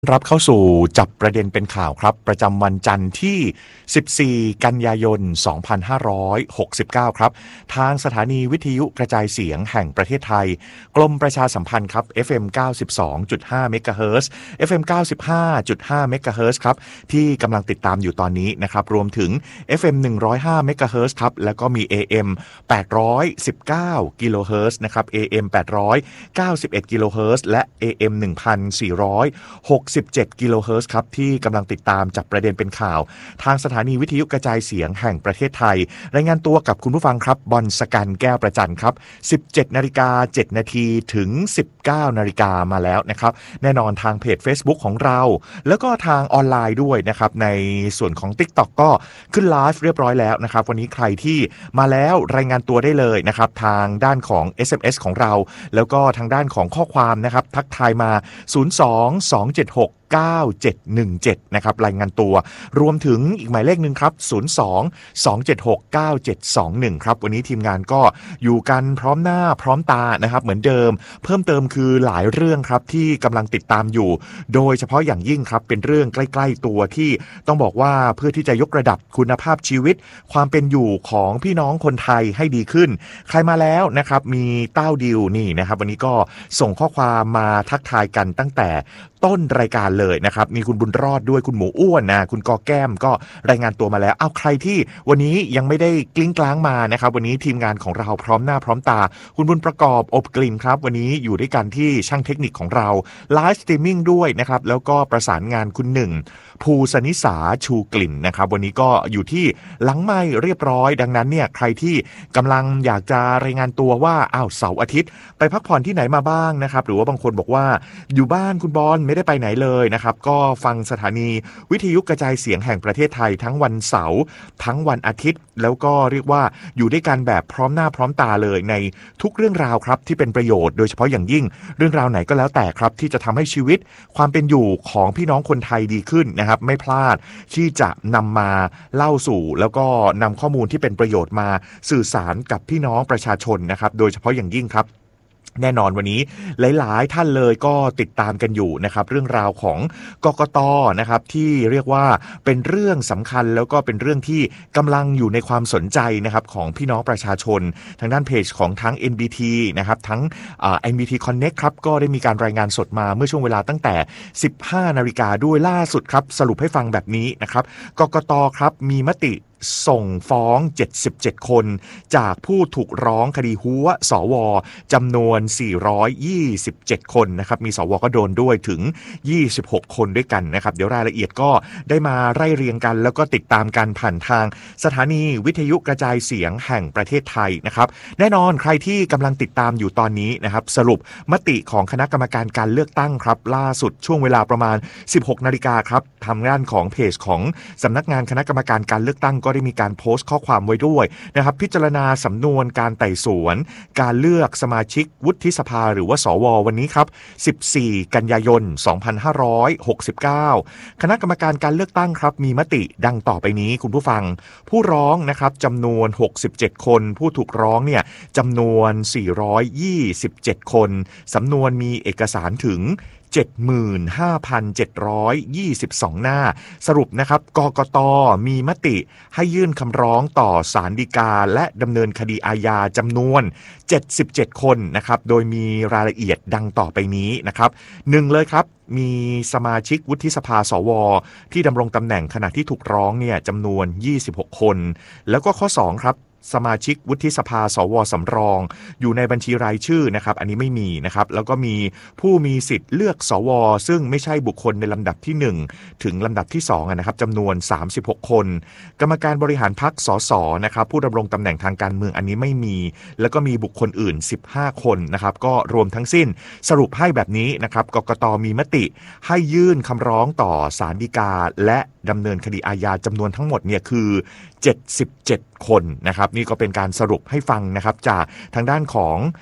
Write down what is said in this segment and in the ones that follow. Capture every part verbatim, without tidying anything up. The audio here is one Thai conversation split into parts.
รับเข้าสู่จับประเด็นเป็นข่าวครับประจำวันจันทร์ที่สิบสี่กันยายนสองพันห้าร้อยหกสิบเก้าครับทางสถานีวิทยุกระจายเสียงแห่งประเทศไทยกรมประชาสัมพันธ์ครับ เอฟ เอ็ม เก้าสิบสองจุดห้า เมกะเฮิรตซ์ เอฟ เอ็ม เก้าสิบห้าจุดห้า เมกะเฮิรตซ์ครับที่กำลังติดตามอยู่ตอนนี้นะครับรวมถึง เอฟ เอ็ม หนึ่งร้อยห้า เมกะเฮิรตซ์ครับแล้วก็มี เอ เอ็ม แปดร้อยสิบเก้า กิโลเฮิรตซ์นะครับ เอ เอ็ม แปดร้อยเก้าสิบเอ็ด กิโลเฮิรตซ์และ เอ เอ็ม หนึ่งพันสี่ร้อยหกสิบเจ็ด กิโลเฮิรตซ์ครับที่กำลังติดตามจับประเด็นเป็นข่าวทางสถานีวิทยุกระจายเสียงแห่งประเทศไทยรายงานตัวกับคุณผู้ฟังครับบอลสกันแก้วประจันครับ สิบเจ็ดนาฬิกาเจ็ดนาทีถึง สิบเก้านาฬิกามาแล้วนะครับแน่นอนทางเพจ Facebook ของเราแล้วก็ทางออนไลน์ด้วยนะครับในส่วนของ TikTok ก็ขึ้นไลฟ์เรียบร้อยแล้วนะครับวันนี้ใครที่มาแล้วรายงานตัวได้เลยนะครับทางด้านของ เอส เอ็ม เอส ของเราแล้วก็ทางด้านของข้อความนะครับทักทายมาศูนย์ สอง สอง เจ็ด หก เก้า เจ็ด หนึ่ง เจ็ดนะครับรายงานตัวรวมถึงอีกหมายเลขนึงครับศูนย์ สอง สอง เจ็ด หก เก้า เจ็ด สอง หนึ่งครับวันนี้ทีมงานก็อยู่กันพร้อมหน้าพร้อมตานะครับเหมือนเดิมเพิ่มเติมคือหลายเรื่องครับที่กำลังติดตามอยู่โดยเฉพาะอย่างยิ่งครับเป็นเรื่องใกล้ๆตัวที่ต้องบอกว่าเพื่อที่จะยกระดับคุณภาพชีวิตความเป็นอยู่ของพี่น้องคนไทยให้ดีขึ้นใครมาแล้วนะครับมีเต้าดิวนี่นะครับวันนี้ก็ส่งข้อความมาทักทายกันตั้งแต่ต้นรายการเลยนะครับมีคุณบุญรอดด้วยคุณหมูอ้วนนะคุณกอแก้มก็รายงานตัวมาแล้วเอาใครที่วันนี้ยังไม่ได้กลิ้งกลางมานะครับวันนี้ทีมงานของเราพร้อมหน้าพร้อมตาคุณบุญประกอบอบกลิ่นครับวันนี้อยู่ด้วยกันที่ช่างเทคนิคของเราไลฟ์สตรีมมิ่งด้วยนะครับแล้วก็ประสานงานคุณหนึ่งภูสนิสาชูกลิ่นนะครับวันนี้ก็อยู่ที่หลังไมค์เรียบร้อยดังนั้นเนี่ยใครที่กำลังอยากจะรายงานตัวว่าอ้าวเสาร์อาทิตย์ไปพักผ่อนที่ไหนมาบ้างนะครับหรือว่าบางคนบอกว่าอยู่บ้านคุณบอลไม่ได้ไปไหนเลยนะครับก็ฟังสถานีวิทยุกระจายเสียงแห่งประเทศไทยทั้งวันเสาร์ทั้งวันอาทิตย์แล้วก็เรียกว่าอยู่ด้วยกันแบบพร้อมหน้าพร้อมตาเลยในทุกเรื่องราวครับที่เป็นประโยชน์โดยเฉพาะอย่างยิ่งเรื่องราวไหนก็แล้วแต่ครับที่จะทำให้ชีวิตความเป็นอยู่ของพี่น้องคนไทยดีขึ้นนะครับไม่พลาดที่จะนำมาเล่าสู่แล้วก็นำข้อมูลที่เป็นประโยชน์มาสื่อสารกับพี่น้องประชาชนนะครับโดยเฉพาะอย่างยิ่งครับแน่นอนวันนี้หลายๆท่านเลยก็ติดตามกันอยู่นะครับเรื่องราวของกกต.นะครับที่เรียกว่าเป็นเรื่องสำคัญแล้วก็เป็นเรื่องที่กำลังอยู่ในความสนใจนะครับของพี่น้องประชาชนทางด้านเพจของทั้ง เอ็น บี ที นะครับทั้งเอ่อ เอ็น บี ที Connect ครับก็ได้มีการรายงานสดมาเมื่อช่วงเวลาตั้งแต่ สิบห้านาฬิกาด้วยล่าสุดครับสรุปให้ฟังแบบนี้นะครับกกต.ครับมีมติส่งฟ้องเจ็ดสิบเจ็ดคนจากผู้ถูกร้องคดีหัวสวจำนวนสี่ร้อยยี่สิบเจ็ดคนนะครับมีสวก็โดนด้วยถึงยี่สิบหกคนด้วยกันนะครับเดี๋ยวรายละเอียดก็ได้มาไล่เรียงกันแล้วก็ติดตามกันผ่านทางสถานีวิทยุกระจายเสียงแห่งประเทศไทยนะครับแน่นอนใครที่กำลังติดตามอยู่ตอนนี้นะครับสรุปมติของคณะกรรมการการเลือกตั้งครับล่าสุดช่วงเวลาประมาณ สิบหกนาฬิกาครับทางด้านของเพจของสำนักงานคณะกรรมการการเลือกตั้งก็ได้มีการโพสต์ข้อความไว้ด้วยนะครับพิจารณาสำนวนการไต่สวนการเลือกสมาชิกวุฒิสภาหรือว่าสววันนี้ครับสิบสี่กันยายนสองพันห้าร้อยหกสิบเก้าคณะกรรมการการเลือกตั้งครับมีมติดังต่อไปนี้คุณผู้ฟังผู้ร้องนะครับจำนวนหกสิบเจ็ดคนผู้ถูกร้องเนี่ยจำนวนสี่ร้อยยี่สิบเจ็ดคนสำนวนมีเอกสารถึงเจ็ดหมื่นห้าพันเจ็ดร้อยยี่สิบสอง หน้าสรุปนะครับกกต.มีมติให้ยื่นคำร้องต่อศาลฎีกาและดำเนินคดีอาญาจำนวนเจ็ดสิบเจ็ดคนนะครับโดยมีรายละเอียดดังต่อไปนี้นะครับหนึ่งเลยครับมีสมาชิกวุฒิสภาสวที่ดำรงตำแหน่งขณะที่ถูกร้องเนี่ยจำนวนยี่สิบหกคนแล้วก็ข้อสองครับสมาชิกวุฒิสภาสวสำรองอยู่ในบัญชีรายชื่อนะครับอันนี้ไม่มีนะครับแล้วก็มีผู้มีสิทธิ์เลือกสวซึ่งไม่ใช่บุคคลในลำดับที่หนึ่งถึงลำดับที่สองนะครับจำนวนสามสิบหกคนกรรมการบริหารพรรคสสนะครับผู้ดำรงตำแหน่งทางการเมืองอันนี้ไม่มีแล้วก็มีบุคคลอื่นสิบห้าคนนะครับก็รวมทั้งสิ้นสรุปให้แบบนี้นะครับกกต.มีมติให้ยื่นคำร้องต่อศาลฎีกาและดำเนินคดีอาญาจำนวนทั้งหมดเนี่ยคือเจ็ดสิบเจ็ดคนนะครับนี่ก็เป็นการสรุปให้ฟังนะครับจากทางด้านของ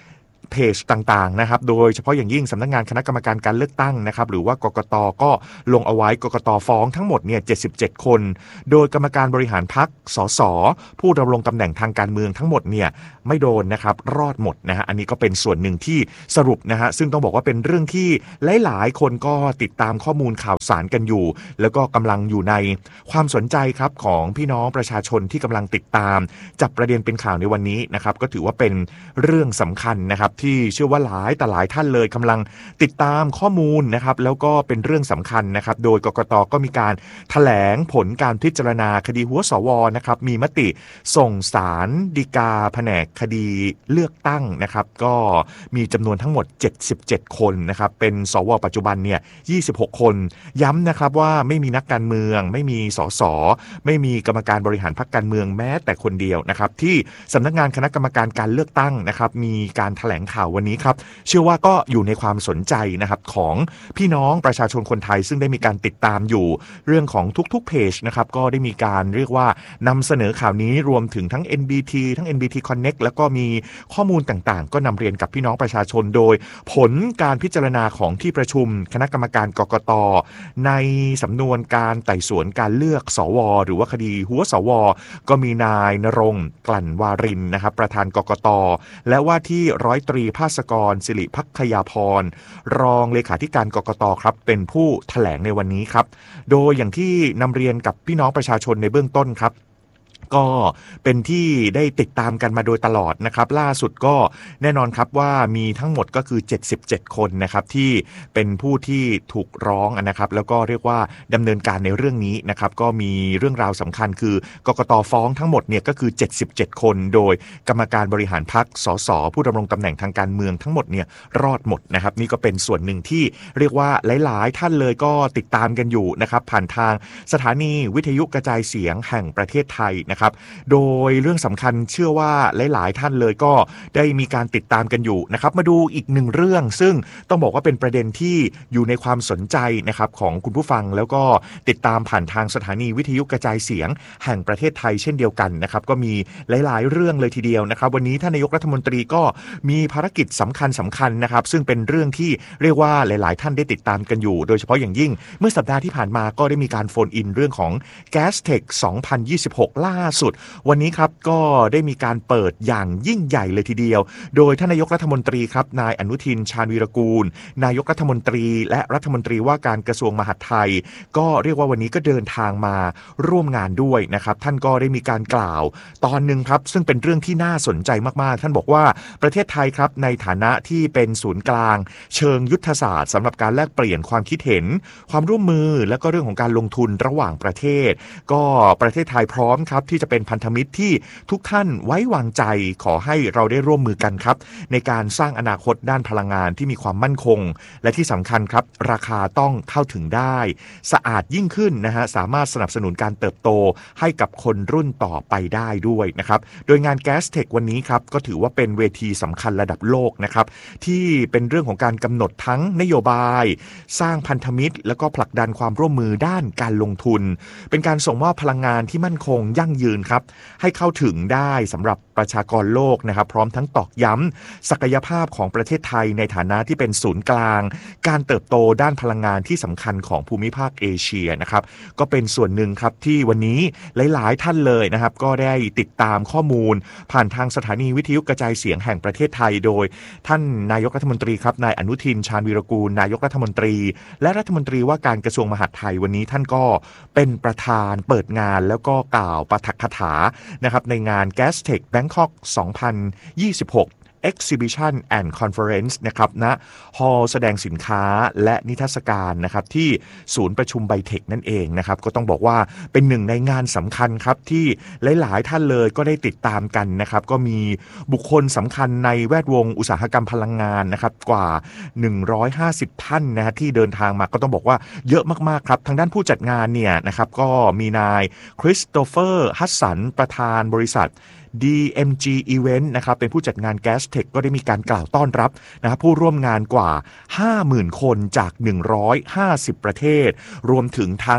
เพจต่างๆนะครับโดยเฉพาะอย่างยิ่งสำนักงานคณะกรรมการการเลือกตั้งนะครับหรือว่ากกต.ก็ลงเอาไว้กกต.ฟ้องทั้งหมดเนี่ยเจ็ดสิบเจ็ดคนโดยกรรมการบริหารพรรคสสผู้ดำรงตำแหน่งทางการเมืองทั้งหมดเนี่ยไม่โดนนะครับรอดหมดนะฮะอันนี้ก็เป็นส่วนหนึ่งที่สรุปนะฮะซึ่งต้องบอกว่าเป็นเรื่องที่หลายๆคนก็ติดตามข้อมูลข่าวสารกันอยู่แล้วก็กำลังอยู่ในความสนใจครับของพี่น้องประชาชนที่กำลังติดตามจับประเด็นเป็นข่าวในวันนี้นะครับก็ถือว่าเป็นเรื่องสำคัญนะครับที่เชื่อว่าหลายแต่หลายท่านเลยกำลังติดตามข้อมูลนะครับแล้วก็เป็นเรื่องสำคัญนะครับโดยกกต.ก็มีการแถลงผลการพิจารณาคดีหัวสวนะครับมีมติส่งศาลฎีกาแผนกคดีเลือกตั้งนะครับก็มีจำนวนทั้งหมดเจ็ดสิบเจ็ดคนนะครับเป็นสวปัจจุบันเนี่ยยี่สิบหกคนย้ำนะครับว่าไม่มีนักการเมืองไม่มีสสไม่มีกรรมการบริหารพรรคการเมืองแม้แต่คนเดียวนะครับที่สำนักงานคณะกรรมการการเลือกตั้งนะครับมีการแถลงข่าววันนี้ครับเชื่อว่าก็อยู่ในความสนใจนะครับของพี่น้องประชาชนคนไทยซึ่งได้มีการติดตามอยู่เรื่องของทุกๆเพจนะครับก็ได้มีการเรียกว่านำเสนอข่าวนี้รวมถึงทั้ง เอ็น บี ที ทั้ง เอ็น บี ที Connect แล้วก็มีข้อมูลต่างๆก็นำเรียนกับพี่น้องประชาชนโดยผลการพิจารณาของที่ประชุมคณะกรรมการกกต.ในสำนวนการไต่สวนการเลือกสวหรือว่าคดีหัวสวก็มีนายณรงค์กลั่นวารินนะครับประธานกกต.และว่าที่ร้อยตรีภาสกรศิริภัคยาพรรองเลขาธิการกกต.ครับเป็นผู้แถลงในวันนี้ครับโดยอย่างที่นำเรียนกับพี่น้องประชาชนในเบื้องต้นครับก็เป็นที่ได้ติดตามกันมาโดยตลอดนะครับล่าสุดก็แน่นอนครับว่ามีทั้งหมดก็คือเจ็ดสิบเจ็ดคนนะครับที่เป็นผู้ที่ถูกร้องนะครับแล้วก็เรียกว่าดำเนินการในเรื่องนี้นะครับก็มีเรื่องราวสำคัญคือกกต.ฟ้องทั้งหมดเนี่ยก็คือเจ็ดสิบเจ็ดคนโดยกรรมการบริหารพรรคสสผู้ดำรงตำแหน่งทางการเมืองทั้งหมดเนี่ยรอดหมดนะครับนี่ก็เป็นส่วนหนึ่งที่เรียกว่าหลายๆท่านเลยก็ติดตามกันอยู่นะครับผ่านทางสถานีวิทยุกระจายเสียงแห่งประเทศไทยนะครับโดยเรื่องสำคัญเชื่อว่าหลายๆท่านเลยก็ได้มีการติดตามกันอยู่นะครับมาดูอีกหนึ่งเรื่องซึ่งต้องบอกว่าเป็นประเด็นที่อยู่ในความสนใจนะครับของคุณผู้ฟังแล้วก็ติดตามผ่านทางสถานีวิทยุกระจายเสียงแห่งประเทศไทยเช่นเดียวกันนะครับก็มีหลายๆเรื่องเลยทีเดียวนะครับวันนี้ท่านนายกรัฐมนตรีก็มีภารกิจสำคัญสำคัญนะครับซึ่งเป็นเรื่องที่เรียกว่าหลายๆท่านได้ติดตามกันอยู่โดยเฉพาะอย่างยิ่งเมื่อสัปดาห์ที่ผ่านมาก็ได้มีการโฟนอินเรื่องของ Gastech สองพันยี่สิบหก ล่าสุดวันนี้ครับก็ได้มีการเปิดอย่างยิ่งใหญ่เลยทีเดียวโดยท่านนายกรัฐมนตรีครับนายอนุทินชาญวีรกูลนายกรัฐมนตรีและรัฐมนตรีว่าการกระทรวงมหาดไทยก็เรียกว่าวันนี้ก็เดินทางมาร่วมงานด้วยนะครับท่านก็ได้มีการกล่าวตอนหนึ่งครับซึ่งเป็นเรื่องที่น่าสนใจมากๆท่านบอกว่าประเทศไทยครับในฐานะที่เป็นศูนย์กลางเชิงยุทธศาสตร์สำหรับการแลกเปลี่ยนความคิดเห็นความร่วมมือและก็เรื่องของการลงทุนระหว่างประเทศก็ประเทศไทยพร้อมครับที่จะเป็นพันธมิตรที่ทุกท่านไว้วางใจขอให้เราได้ร่วมมือกันครับในการสร้างอนาคตด้านพลังงานที่มีความมั่นคงและที่สำคัญครับราคาต้องเข้าถึงได้สะอาดยิ่งขึ้นนะฮะสามารถสนับสนุนการเติบโตให้กับคนรุ่นต่อไปได้ด้วยนะครับโดยงาน Gastech วันนี้ครับก็ถือว่าเป็นเวทีสำคัญระดับโลกนะครับที่เป็นเรื่องของการกำหนดทั้งนโยบายสร้างพันธมิตรแล้วก็ผลักดันความร่วมมือด้านการลงทุนเป็นการส่งมอบพลังงานที่มั่นคงยั่งยืนครับให้เข้าถึงได้สำหรับประชากรโลกนะครับพร้อมทั้งตอกย้ำศักยภาพของประเทศไทยในฐานะที่เป็นศูนย์กลางการเติบโตด้านพลังงานที่สำคัญของภูมิภาคเอเชียนะครับก็เป็นส่วนหนึ่งครับที่วันนี้หลายๆท่านเลยนะครับก็ได้ติดตามข้อมูลผ่านทางสถานีวิทยุกระจายเสียงแห่งประเทศไทยโดยท่านนายกรัฐมนตรีครับนายอนุทินชาญวีรกูลนายกรัฐมนตรีและรัฐมนตรีว่าการกระทรวงมหาดไทยวันนี้ท่านก็เป็นประธานเปิดงานแล้วก็กล่าวปาฐกถานะครับในงาน Gastech Bangkok สองพันยี่สิบหกExhibition and Conference นะครับณฮอลล์แสดงสินค้าและนิทรรศการนะครับที่ศูนย์ประชุมไบเทคนั่นเองนะครับก็ต้องบอกว่าเป็นหนึ่งในงานสำคัญครับที่หลายๆท่านเลยก็ได้ติดตามกันนะครับก็มีบุคคลสำคัญในแวดวงอุตสาหกรรมพลังงานนะครับกว่าหนึ่งร้อยห้าสิบท่านนะฮะที่เดินทางมาก็ต้องบอกว่าเยอะมากๆครับทางด้านผู้จัดงานเนี่ยนะครับก็มีนายคริสโตเฟอร์ฮัสสันประธานบริษัทดี เอ็ม จี Event นะครับเป็นผู้จัดงาน Gastech ก็ได้มีการกล่าวต้อนรับนะครับผู้ร่วมงานกว่า ห้าหมื่น คนจากหนึ่งร้อยห้าสิบประเทศรวมถึงทั้ง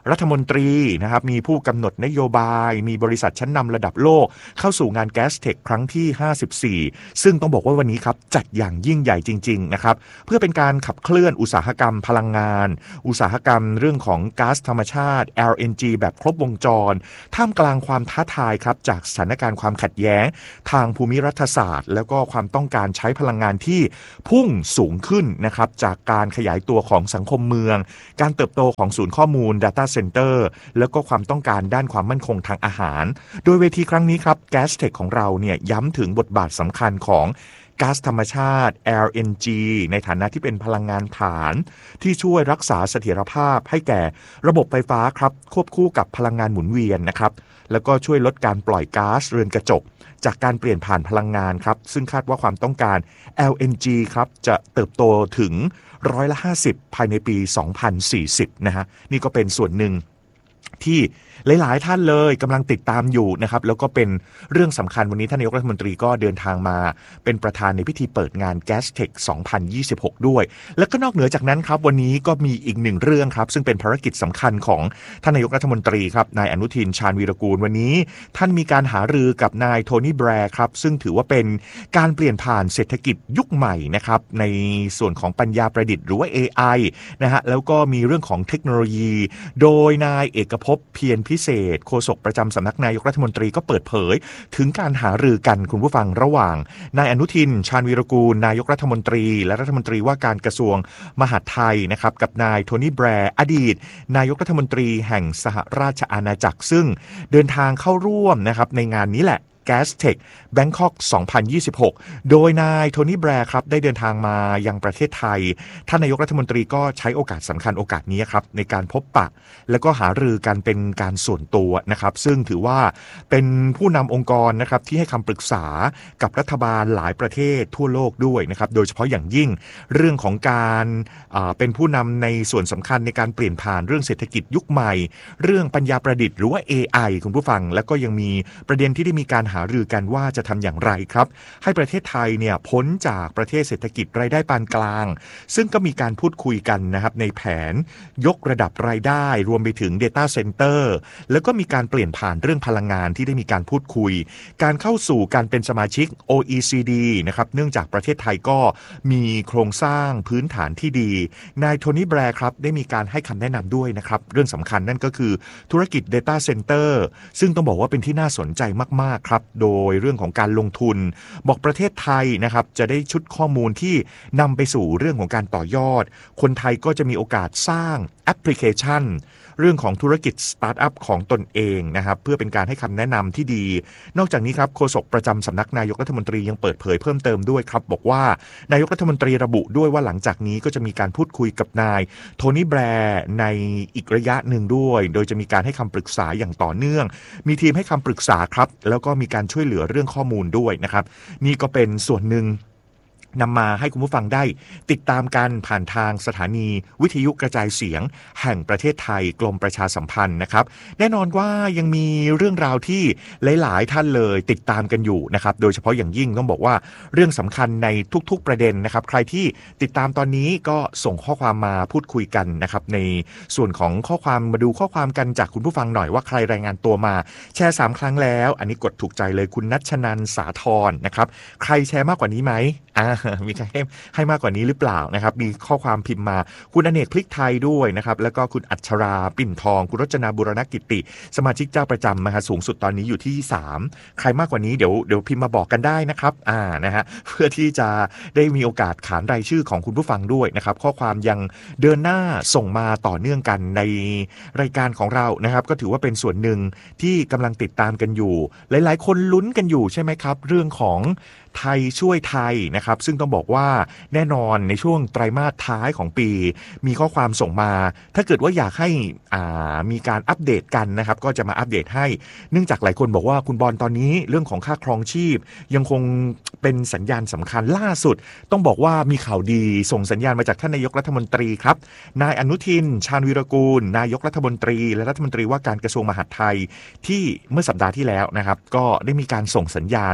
รัฐมนตรีนะครับมีผู้กำหนดนโยบายมีบริษัทชั้นนำระดับโลกเข้าสู่งาน Gastech ครั้งที่ห้าสิบสี่ซึ่งต้องบอกว่าวันนี้ครับจัดอย่างยิ่งใหญ่จริงๆนะครับเพื่อเป็นการขับเคลื่อนอุตสาหกรรมพลังงานอุตสาหกรรมเรื่องของก๊าซธรรมชาติ แอล เอ็น จี แบบครบวงจรท่ามกลางความท้าทายครับจากสถานการณ์ความขัดแย้งทางภูมิรัฐศาสตร์แล้วก็ความต้องการใช้พลังงานที่พุ่งสูงขึ้นนะครับจากการขยายตัวของสังคมเมืองการเติบโตของศูนย์ข้อมูล Data Center แล้วก็ความต้องการด้านความมั่นคงทางอาหารโดยเวทีครั้งนี้ครับ Gastech ของเราเนี่ยย้ำถึงบทบาทสำคัญของก๊าซธรรมชาติ แอล เอ็น จี ในฐานะที่เป็นพลังงานฐานที่ช่วยรักษาเสถียรภาพให้แก่ระบบไฟฟ้าครับควบคู่กับพลังงานหมุนเวียนนะครับแล้วก็ช่วยลดการปล่อยก๊าซเรือนกระจกจากการเปลี่ยนผ่านพลังงานครับซึ่งคาดว่าความต้องการ แอล เอ็น จี ครับจะเติบโตถึงร้อยละห้าสิบภายในปีสองพันสี่สิบนะฮะนี่ก็เป็นส่วนหนึ่งที่หลายๆท่านเลยกำลังติดตามอยู่นะครับแล้วก็เป็นเรื่องสำคัญวันนี้ท่านนายกรัฐมนตรีก็เดินทางมาเป็นประธานในพิธีเปิดงาน Gastech สองพันยี่สิบหกด้วยแล้วก็นอกเหนือจากนั้นครับวันนี้ก็มีอีกหนึ่งเรื่องครับซึ่งเป็นภารกิจสำคัญของท่านนายกรัฐมนตรีครับนายอนุทินชาญวีรกูลวันนี้ท่านมีการหารือกับนายโทนี่แบร์ครับซึ่งถือว่าเป็นการเปลี่ยนผ่านเศรษฐกิจยุคใหม่นะครับในส่วนของปัญญาประดิษฐ์หรือว่า เอ ไอ นะฮะแล้วก็มีเรื่องของเทคโนโลยีโดยนายเอกภพเพียรพิเศษโฆษกประจำสำนักนายกรัฐมนตรีก็เปิดเผยถึงการหารือกันคุณผู้ฟังระหว่างนายอนุทินชาญวีรกูลนายกรัฐมนตรีและรัฐมนตรีว่าการกระทรวงมหาดไทยนะครับกับนายโทนี่แบร์อดีตนายกรัฐมนตรีแห่งสหราชอาณาจักรซึ่งเดินทางเข้าร่วมนะครับในงานนี้แหละGastech Bangkok สองพันยี่สิบหกโดยนายโทนี่แบร์ครับได้เดินทางมายังประเทศไทยท่านนายกรัฐมนตรีก็ใช้โอกาสสำคัญโอกาสนี้ครับในการพบปะแล้วก็หารือกันเป็นการส่วนตัวนะครับซึ่งถือว่าเป็นผู้นำองค์กรนะครับที่ให้คำปรึกษากับรัฐบาลหลายประเทศทั่วโลกด้วยนะครับโดยเฉพาะอย่างยิ่งเรื่องของการเป็นผู้นำในส่วนสำคัญในการเปลี่ยนผ่านเรื่องเศรษฐกิจยุคใหม่เรื่องปัญญาประดิษฐ์หรือว่า เอ ไอ คุณผู้ฟังแล้วก็ยังมีประเด็นที่ได้มีการหารือกันว่าจะทำอย่างไรครับให้ประเทศไทยเนี่ยพ้นจากประเทศเศรษฐกิจรายได้ปานกลางซึ่งก็มีการพูดคุยกันนะครับในแผนยกระดับรายได้รวมไปถึง Data Center แล้วก็มีการเปลี่ยนผ่านเรื่องพลังงานที่ได้มีการพูดคุยการเข้าสู่การเป็นสมาชิก โอ อี ซี ดี นะครับเนื่องจากประเทศไทยก็มีโครงสร้างพื้นฐานที่ดีนายโทนี่แบร์ครับได้มีการให้คำแนะนำด้วยนะครับเรื่องสำคัญนั่นก็คือธุรกิจ Data Center ซึ่งต้องบอกว่าเป็นที่น่าสนใจมากๆครับโดยเรื่องของการลงทุนบอกประเทศไทยนะครับจะได้ชุดข้อมูลที่นำไปสู่เรื่องของการต่อยอดคนไทยก็จะมีโอกาสสร้างแอปพลิเคชันเรื่องของธุรกิจสตาร์ทอัพของตนเองนะครับเพื่อเป็นการให้คำแนะนำที่ดีนอกจากนี้ครับโฆษกประจำสำนักนายกรัฐมนตรียังเปิดเผยเพิ่มเติมด้วยครับบอกว่านายกรัฐมนตรีระบุด้วยว่าหลังจากนี้ก็จะมีการพูดคุยกับนายโทนี่แบร์ในอีกระยะหนึ่งด้วยโดยจะมีการให้คำปรึกษาอย่างต่อเนื่องมีทีมให้คำปรึกษาครับแล้วก็มีการช่วยเหลือเรื่องข้อมูลด้วยนะครับนี่ก็เป็นส่วนหนึ่งนำมาให้คุณผู้ฟังได้ติดตามกันผ่านทางสถานีวิทยุกระจายเสียงแห่งประเทศไทยกรมประชาสัมพันธ์นะครับแน่นอนว่ายังมีเรื่องราวที่หลายๆท่านเลยติดตามกันอยู่นะครับโดยเฉพาะอย่างยิ่งต้องบอกว่าเรื่องสำคัญในทุกๆประเด็นนะครับใครที่ติดตามตอนนี้ก็ส่งข้อความมาพูดคุยกันนะครับในส่วนของข้อความมาดูข้อความกันจากคุณผู้ฟังหน่อยว่าใครรายงานตัวมาแชร์สามครั้งแล้วอันนี้กดถูกใจเลยคุณณัชนันท์สาธรนะครับใครแชร์มากกว่านี้ไหมอ่ามีใครให้ให้มากกว่านี้หรือเปล่านะครับมีข้อความพิมพ์มาคุณอเนกพลิกไทยด้วยนะครับแล้วก็คุณอัชราปิ่นทองคุณรจนาบุรณกิติสมาชิกเจ้าประจำนะฮะสูงสุดตอนนี้อยู่ที่สามใครมากกว่านี้เดี๋ยวเดี๋ยวพิมพ์มาบอกกันได้นะครับอ่านะฮะเพื่อที่จะได้มีโอกาสขานรายชื่อของคุณผู้ฟังด้วยนะครับข้อความยังเดินหน้าส่งมาต่อเนื่องกันในรายการของเรานะครับก็ถือว่าเป็นส่วนหนึ่งที่กำลังติดตามกันอยู่หลายๆคนลุ้นกันอยู่ใช่ไหมครับเรื่องของไทยช่วยไทยนะครับซึ่งต้องบอกว่าแน่นอนในช่วงไตรมาสท้ายของปีมีข้อความส่งมาถ้าเกิดว่าอยากให้อ่ามีการอัปเดตกันนะครับก็จะมาอัปเดตให้เนื่องจากหลายคนบอกว่าคุณบอลตอนนี้เรื่องของค่าครองชีพยังคงเป็นสัญญาณสำคัญล่าสุดต้องบอกว่ามีข่าวดีส่งสัญญาณมาจากท่านนายกรัฐมนตรีครับนายอนุทินชาญวีรกูลนายกรัฐมนตรีและรัฐมนตรีว่าการกระทรวงมหาดไทยที่เมื่อสัปดาห์ที่แล้วนะครับก็ได้มีการส่งสัญญาณ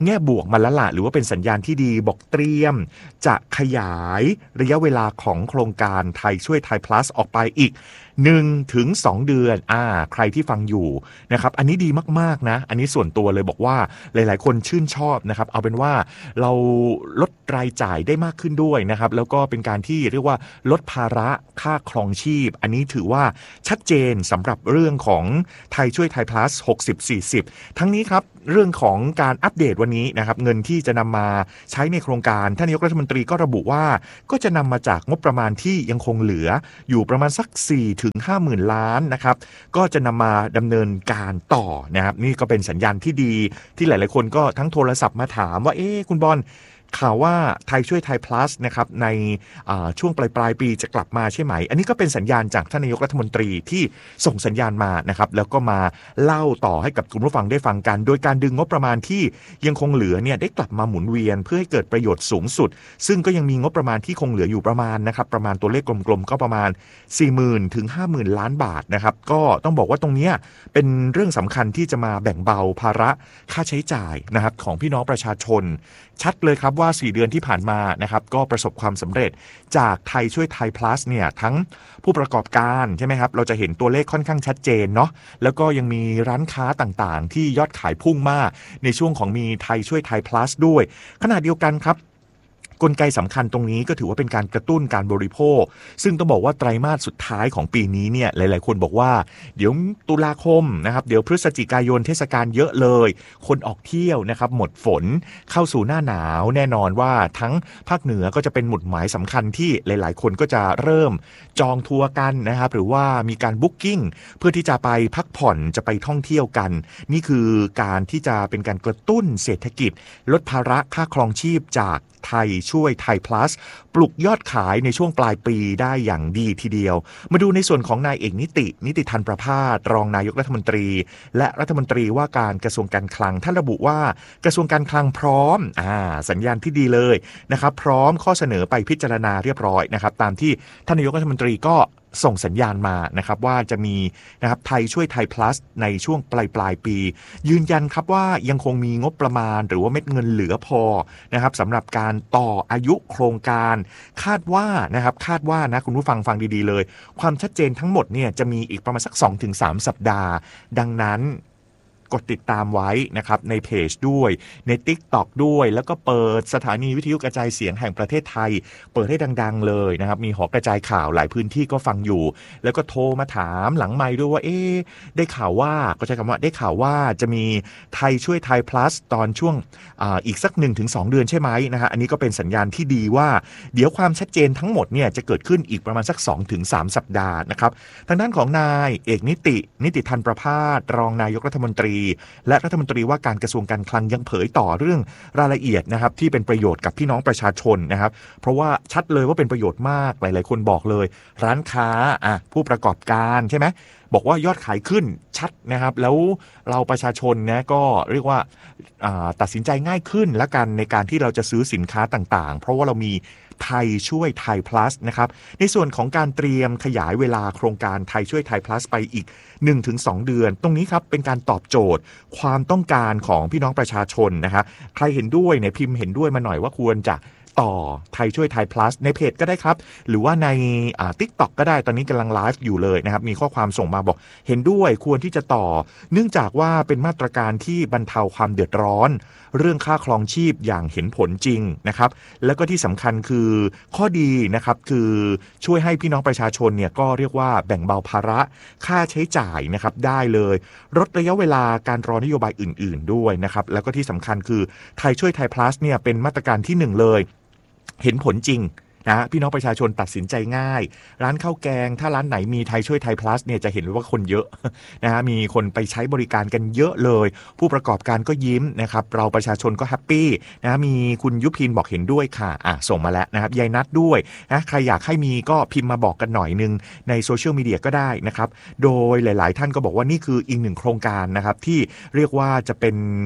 แง่บวกมาแล้วล่ะหรือว่าเป็นสัญญาณที่ดีบอกเตรียมจะขยายระยะเวลาของโครงการไทยช่วยไทย plus ออกไปอีกหนึ่งถึงสองเดือนอ่าใครที่ฟังอยู่นะครับอันนี้ดีมากๆนะอันนี้ส่วนตัวเลยบอกว่าหลายๆคนชื่นชอบนะครับเอาเป็นว่าเราลดรายจ่ายได้มากขึ้นด้วยนะครับแล้วก็เป็นการที่เรียกว่าลดภาระค่าครองชีพอันนี้ถือว่าชัดเจนสำหรับเรื่องของไทยช่วยไทย plus หกสิบ สี่สิบทั้งนี้ครับเรื่องของการอัปเดตวันนี้นะครับเงินที่จะนำมาใช้ในโครงการท่านนายกรัฐมนตรีก็ระบุว่าก็จะนำมาจากงบประมาณที่ยังคงเหลืออยู่ประมาณสัก สี่ถึงห้าหมื่น ล้านนะครับก็จะนำมาดำเนินการต่อนะครับนี่ก็เป็นสัญญาณที่ดีที่หลายๆคนก็ทั้งโทรศัพท์มาถามว่าเอ๊ะคุณบอลข่าวว่าไทยช่วยไทย plus นะครับในช่วงปลายปลายปีจะกลับมาใช่ไหมอันนี้ก็เป็นสัญญาณจากท่านนายกรัฐมนตรีที่ส่งสัญญาณมานะครับแล้วก็มาเล่าต่อให้กับคุณผู้ฟังได้ฟังกันโดยการดึงงบประมาณที่ยังคงเหลือเนี่ยได้กลับมาหมุนเวียนเพื่อให้เกิดประโยชน์สูงสุดซึ่งก็ยังมีงบประมาณที่คงเหลืออยู่ประมาณนะครับประมาณตัวเลขกลมๆก็ประมาณ สี่หมื่น ถึง ห้าหมื่น ล้านบาทนะครับก็ต้องบอกว่าตรงนี้เป็นเรื่องสำคัญที่จะมาแบ่งเบาภาระค่าใช้จ่ายนะครับของพี่น้องประชาชนชัดเลยครับว่าสี่เดือนที่ผ่านมานะครับก็ประสบความสำเร็จจากไทยช่วยไทย plus เนี่ยทั้งผู้ประกอบการใช่ไหมครับเราจะเห็นตัวเลขค่อนข้างชัดเจนเนาะแล้วก็ยังมีร้านค้าต่างๆที่ยอดขายพุ่งมากในช่วงของมีไทยช่วยไทย plus ด้วยขณะเดียวกันครับกลไกสำคัญตรงนี้ก็ถือว่าเป็นการกระตุ้นการบริโภคซึ่งต้องบอกว่าไตรมาสสุดท้ายของปีนี้เนี่ยหลายๆคนบอกว่าเดี๋ยวตุลาคมนะครับเดี๋ยวพฤศจิกายนเทศกาลเยอะเลยคนออกเที่ยวนะครับหมดฝนเข้าสู่หน้าหนาวแน่นอนว่าทั้งภาคเหนือก็จะเป็นหมุดหมายสำคัญที่หลายๆคนก็จะเริ่มจองทัวร์กันนะครับหรือว่ามีการบุ๊กกิ้งเพื่อที่จะไปพักผ่อนจะไปท่องเที่ยวกันนี่คือการที่จะเป็นการกระตุ้นเศรษฐกิจลดภาระค่าครองชีพจากไทยช่วยไทย plus ปลุกยอดขายในช่วงปลายปีได้อย่างดีทีเดียวมาดูในส่วนของนายเอกนิตินิติธันประภาสรองนายกรัฐมนตรีและรัฐมนตรีว่าการกระทรวงการคลังท่านระบุว่ากระทรวงการคลังพร้อมอ่าสัญญาณที่ดีเลยนะครับพร้อมข้อเสนอไปพิจารณาเรียบร้อยนะครับตามที่ท่านนายกรัฐมนตรีก็ส่งสัญญาณมานะครับว่าจะมีนะครับไทยช่วยไทย plus ในช่วงปลายปลายปียืนยันครับว่ายังคงมีงบประมาณหรือว่าเม็ดเงินเหลือพอนะครับสำหรับการต่ออายุโครงการคาดว่านะครับคาดว่านะคุณผู้ฟังฟังดีๆเลยความชัดเจนทั้งหมดเนี่ยจะมีอีกประมาณสัก สองถึงสาม สัปดาห์ดังนั้นกดติดตามไว้นะครับในเพจด้วยใน TikTok ด้วยแล้วก็เปิดสถานีวิทยุกระจายเสียงแห่งประเทศไทยเปิดให้ดังๆเลยนะครับมีหอกระจายข่าวหลายพื้นที่ก็ฟังอยู่แล้วก็โทรมาถามหลังไมค์ด้วยว่าเอ๊ะได้ข่าวว่าก็ใช้คำว่าได้ข่าวว่าจะมีไทยช่วยไทย plus ตอนช่วง อ, อีกสัก หนึ่งถึงสอง เดือนใช่ไหมนะฮะอันนี้ก็เป็นสัญญาณที่ดีว่าเดี๋ยวความชัดเจนทั้งหมดเนี่ยจะเกิดขึ้นอีกประมาณสัก สองถึงสาม สัปดาห์นะครับทางด้านของนายเอกนิตินิติธันประภาสรองนายกรัฐมนตรีและรัฐมนตรีว่าการกระทรวงการคลังยังเผยต่อเรื่องรายละเอียดนะครับที่เป็นประโยชน์กับพี่น้องประชาชนนะครับเพราะว่าชัดเลยว่าเป็นประโยชน์มากหลายๆคนบอกเลยร้านค้าอ่ะผู้ประกอบการใช่ไหมบอกว่ายอดขายขึ้นชัดนะครับแล้วเราประชาชนนะก็เรียกว่าตัดสินใจง่ายขึ้นละกันในการที่เราจะซื้อสินค้าต่างๆเพราะว่าเรามีไทยช่วยไทย plus นะครับในส่วนของการเตรียมขยายเวลาโครงการไทยช่วยไทย plus ไปอีก หนึ่งถึงสอง เดือนตรงนี้ครับเป็นการตอบโจทย์ความต้องการของพี่น้องประชาชนนะครับใครเห็นด้วยเนี่ยพิมพ์เห็นด้วยมาหน่อยว่าควรจะต่อไทยช่วยไทย plus ในเพจก็ได้ครับหรือว่าในอ่า TikTok ก็ได้ตอนนี้กำลังไลฟ์อยู่เลยนะครับมีข้อความส่งมาบอกเห็นด้วยควรที่จะต่อเนื่องจากว่าเป็นมาตรการที่บรรเทาความเดือดร้อนเรื่องค่าครองชีพอย่างเห็นผลจริงนะครับแล้วก็ที่สำคัญคือข้อดีนะครับคือช่วยให้พี่น้องประชาชนเนี่ยก็เรียกว่าแบ่งเบาภาระค่าใช้จ่ายนะครับได้เลยลดระยะเวลาการรอนโยบายอื่นๆด้วยนะครับแล้วก็ที่สำคัญคือไทยช่วยไทย plus เนี่ยเป็นมาตรการที่หนึ่งเลยเห็นผลจริงนะพี่น้องประชาชนตัดสินใจง่ายร้านข้าวแกงถ้าร้านไหนมีไทยช่วยไทย plus เนี่ยจะเห็นว่าคนเยอะนะฮะมีคนไปใช้บริการกันเยอะเลยผู้ประกอบการก็ยิ้มนะครับเราประชาชนก็แฮปปี้นะมีคุณยุพินบอกเห็นด้วยค่ะอ่ะส่งมาแล้วนะครับยายนัดด้วยนะใครอยากให้มีก็พิมพ์มาบอกกันหน่อยนึงในโซเชียลมีเดียก็ได้นะครับโดยหลายๆท่านก็บอกว่านี่คืออีกหนึ่งโครงการนะครับที่เรียกว่าจะเป็น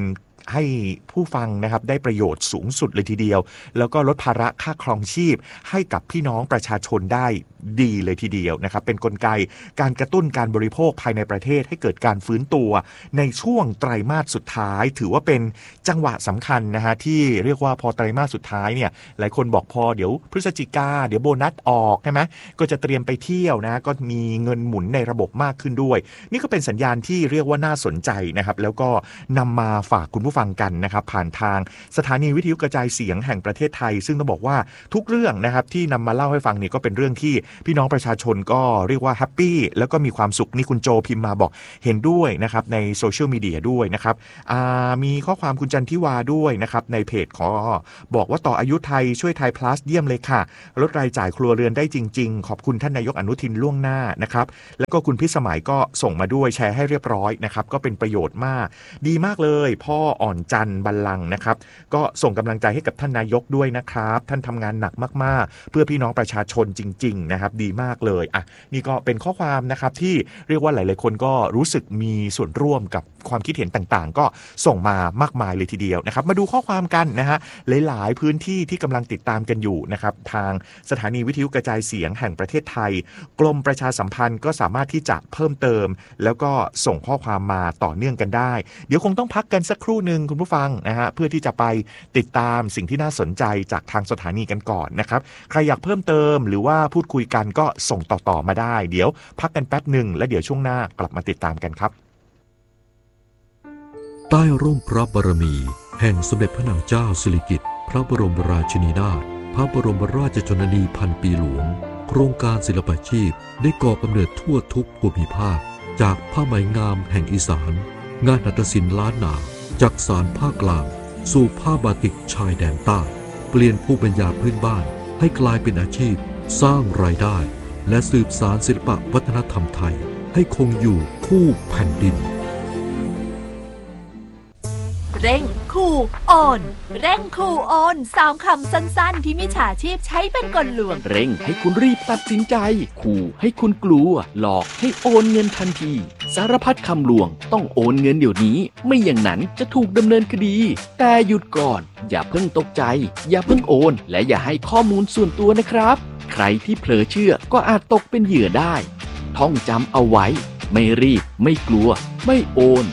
ให้ผู้ฟังนะครับได้ประโยชน์สูงสุดเลยทีเดียวแล้วก็ลดภาระค่าครองชีพให้กับพี่น้องประชาชนได้ดีเลยทีเดียวนะครับเป็นกลไกการกระตุ้นการบริโภคภายในประเทศให้เกิดการฟื้นตัวในช่วงไตรมาสสุดท้ายถือว่าเป็นจังหวะสำคัญนะฮะที่เรียกว่าพอไตรมาสสุดท้ายเนี่ยหลายคนบอกพอเดี๋ยวพฤศจิกาเดี๋ยวโบนัสออกใช่ไหมก็จะเตรียมไปเที่ยวนะก็มีเงินหมุนในระบบมากขึ้นด้วยนี่ก็เป็นสัญญาณที่เรียกว่าน่าสนใจนะครับแล้วก็นำมาฝากคุณผู้ฟังกันนะครับผ่านทางสถานีวิทยุกระจายเสียงแห่งประเทศไทยซึ่งต้องบอกว่าทุกเรื่องนะครับที่นำมาเล่าให้ฟังนี่ก็เป็นเรื่องที่พี่น้องประชาชนก็เรียกว่าแฮปปี้แล้วก็มีความสุขนี่คุณโจพิมพ์มาบอกเห็นด้วยนะครับในโซเชียลมีเดียด้วยนะครับมีข้อความคุณจันทิวาด้วยนะครับในเพจขอบอกว่าต่ออายุไทยช่วยไทย plus เยี่ยมเลยค่ะลดรายจ่ายครัวเรือนได้จริงๆขอบคุณท่านนายกอนุทินล่วงหน้านะครับแล้วก็คุณพิสมัยก็ส่งมาด้วยแชร์ให้เรียบร้อยนะครับก็เป็นประโยชน์มากดีมากเลยพ่ออ่อนจันบัลลังก์นะครับก็ส่งกำลังใจให้กับท่านนายกด้วยนะครับท่านทำงานหนักมากๆเพื่อพี่น้องประชาชนจริงๆนะครับดีมากเลยอ่ะนี่ก็เป็นข้อความนะครับที่เรียกว่าหลายๆคนก็รู้สึกมีส่วนร่วมกับความคิดเห็นต่างๆก็ส่งมามากมายเลยทีเดียวนะครับมาดูข้อความกันนะฮะหลายๆพื้นที่ที่กำลังติดตามกันอยู่นะครับทางสถานีวิทยุกระจายเสียงแห่งประเทศไทยกรมประชาสัมพันธ์ก็สามารถที่จะเพิ่มเติมแล้วก็ส่งข้อความมาต่อเนื่องกันได้เดี๋ยวคงต้องพักกันสักครู่นึงคุณผู้ฟังนะฮะเพื่อที่จะไปติดตามสิ่งที่น่าสนใจจากทางสถานีกันก่อนนะครับใครอยากเพิ่มเติมหรือว่าพูดคุยกันก็ส่งต่อๆมาได้เดี๋ยวพักกันแป๊บนึงแล้วเดี๋ยวช่วงหน้ากลับมาติดตามกันครับใต้ร่มพระบารมีแห่งสมเด็จพระนางเจ้าสิริกิติ์พระบรมราชินีนาถพระบรมราชชนนีพันปีหลวงโครงการศิลปาชีพได้ก่อกำเนิดทั่วทุกภูมิภาคจากผ้าไหมงามแห่งอีสานงานหัตถศิลป์ล้านนาจากสารภาคกลางสู่ผ้าบาติกชายแดนใต้เปลี่ยนภูมิปัญญาพื้นบ้านให้กลายเป็นอาชีพสร้างรายได้และสืบสานศิลปวัฒนธรรมไทยให้คงอยู่คู่แผ่นดินเร่งขู่โอนเร่งขู่โอนสามคำสั้นๆที่มิจฉาชีพใช้เป็นกลลวงเร่งให้คุณรีบตัดสินใจขู่ให้คุณกลัวหลอกให้โอนเงินทันทีสารพัดคำลวงต้องโอนเงินเดี๋ยวนี้ไม่อย่างนั้นจะถูกดำเนินคดีแต่หยุดก่อนอย่าเพิ่งตกใจอย่าเพิ่งโอนและอย่าให้ข้อมูลส่วนตัวนะครับใครที่เผลอเชื่อก็อาจตกเป็นเหยื่อได้ท่องจำเอาไว้ไม่รีบไม่กลัวไม่โอน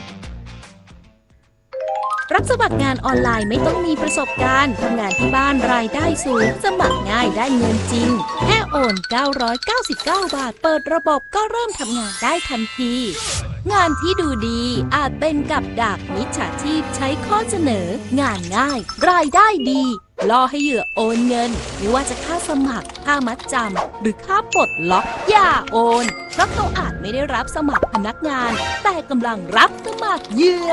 รับสมัครงานออนไลน์ไม่ต้องมีประสบการณ์ทำงานที่บ้านรายได้สูงสมัครง่ายได้เงินจริงแค่โอนเก้าร้อยเก้าสิบเก้าบาทเปิดระบบก็เริ่มทำงานได้ทันทีงานที่ดูดีอาจเป็นกับดักมิจฉาชีพใช้ข้อเสนองานง่ายรายได้ดีล่อให้เหยื่อโอนเงินไม่ว่าจะค่าสมัครค่ามัดจำหรือค่าปลดล็อกอย่าโอนเพราะเขาอาจไม่ได้รับสมัครพนักงานแต่กำลังรับสมัครเหยื่อ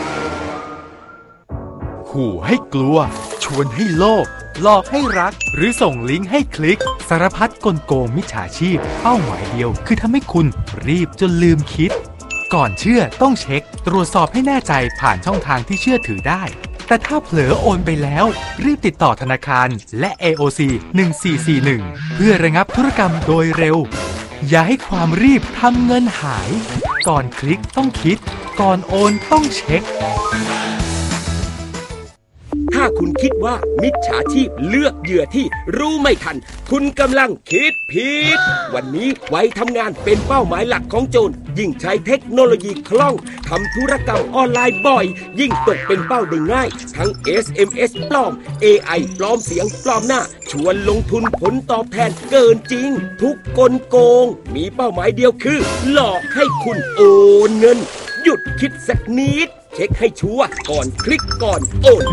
ขู่ให้กลัวชวนให้โลภหลอกให้รักหรือส่งลิงก์ให้คลิกสารพัดกลโกงมิจฉาชีพเป้าหมายเดียวคือทำให้คุณรีบจนลืมคิดก่อนเชื่อต้องเช็คตรวจสอบให้แน่ใจผ่านช่องทางที่เชื่อถือได้แต่ถ้าเผลอโอนไปแล้วรีบติดต่อธนาคารและ เอ โอ ซี หนึ่งสี่สี่หนึ่งเพื่อระงับธุรกรรมโดยเร็วอย่าให้ความรีบทำเงินหายก่อนคลิกต้องคิดก่อนโอนต้องเช็คถ้าคุณคิดว่ามิจฉาชีพเลือกเหยื่อที่รู้ไม่ทันคุณกำลังคิดผิดวันนี้ไว้ทำงานเป็นเป้าหมายหลักของโจรยิ่งใช้เทคโนโลยีคล่องทำธุรกรรมออนไลน์บ่อยยิ่งตกเป็นเป้าได้ง่ายทั้ง เอส เอ็ม เอส ปลอม เอ ไอ ปลอมเสียงปลอมหน้าชวนลงทุนผลตอบแทนเกินจริงทุกกลโกงมีเป้าหมายเดียวคือหลอกให้คุณโอนเงินหยุดคิดสักนิดเช็คให้ชัวร์ก่อนคลิกก่อนโอน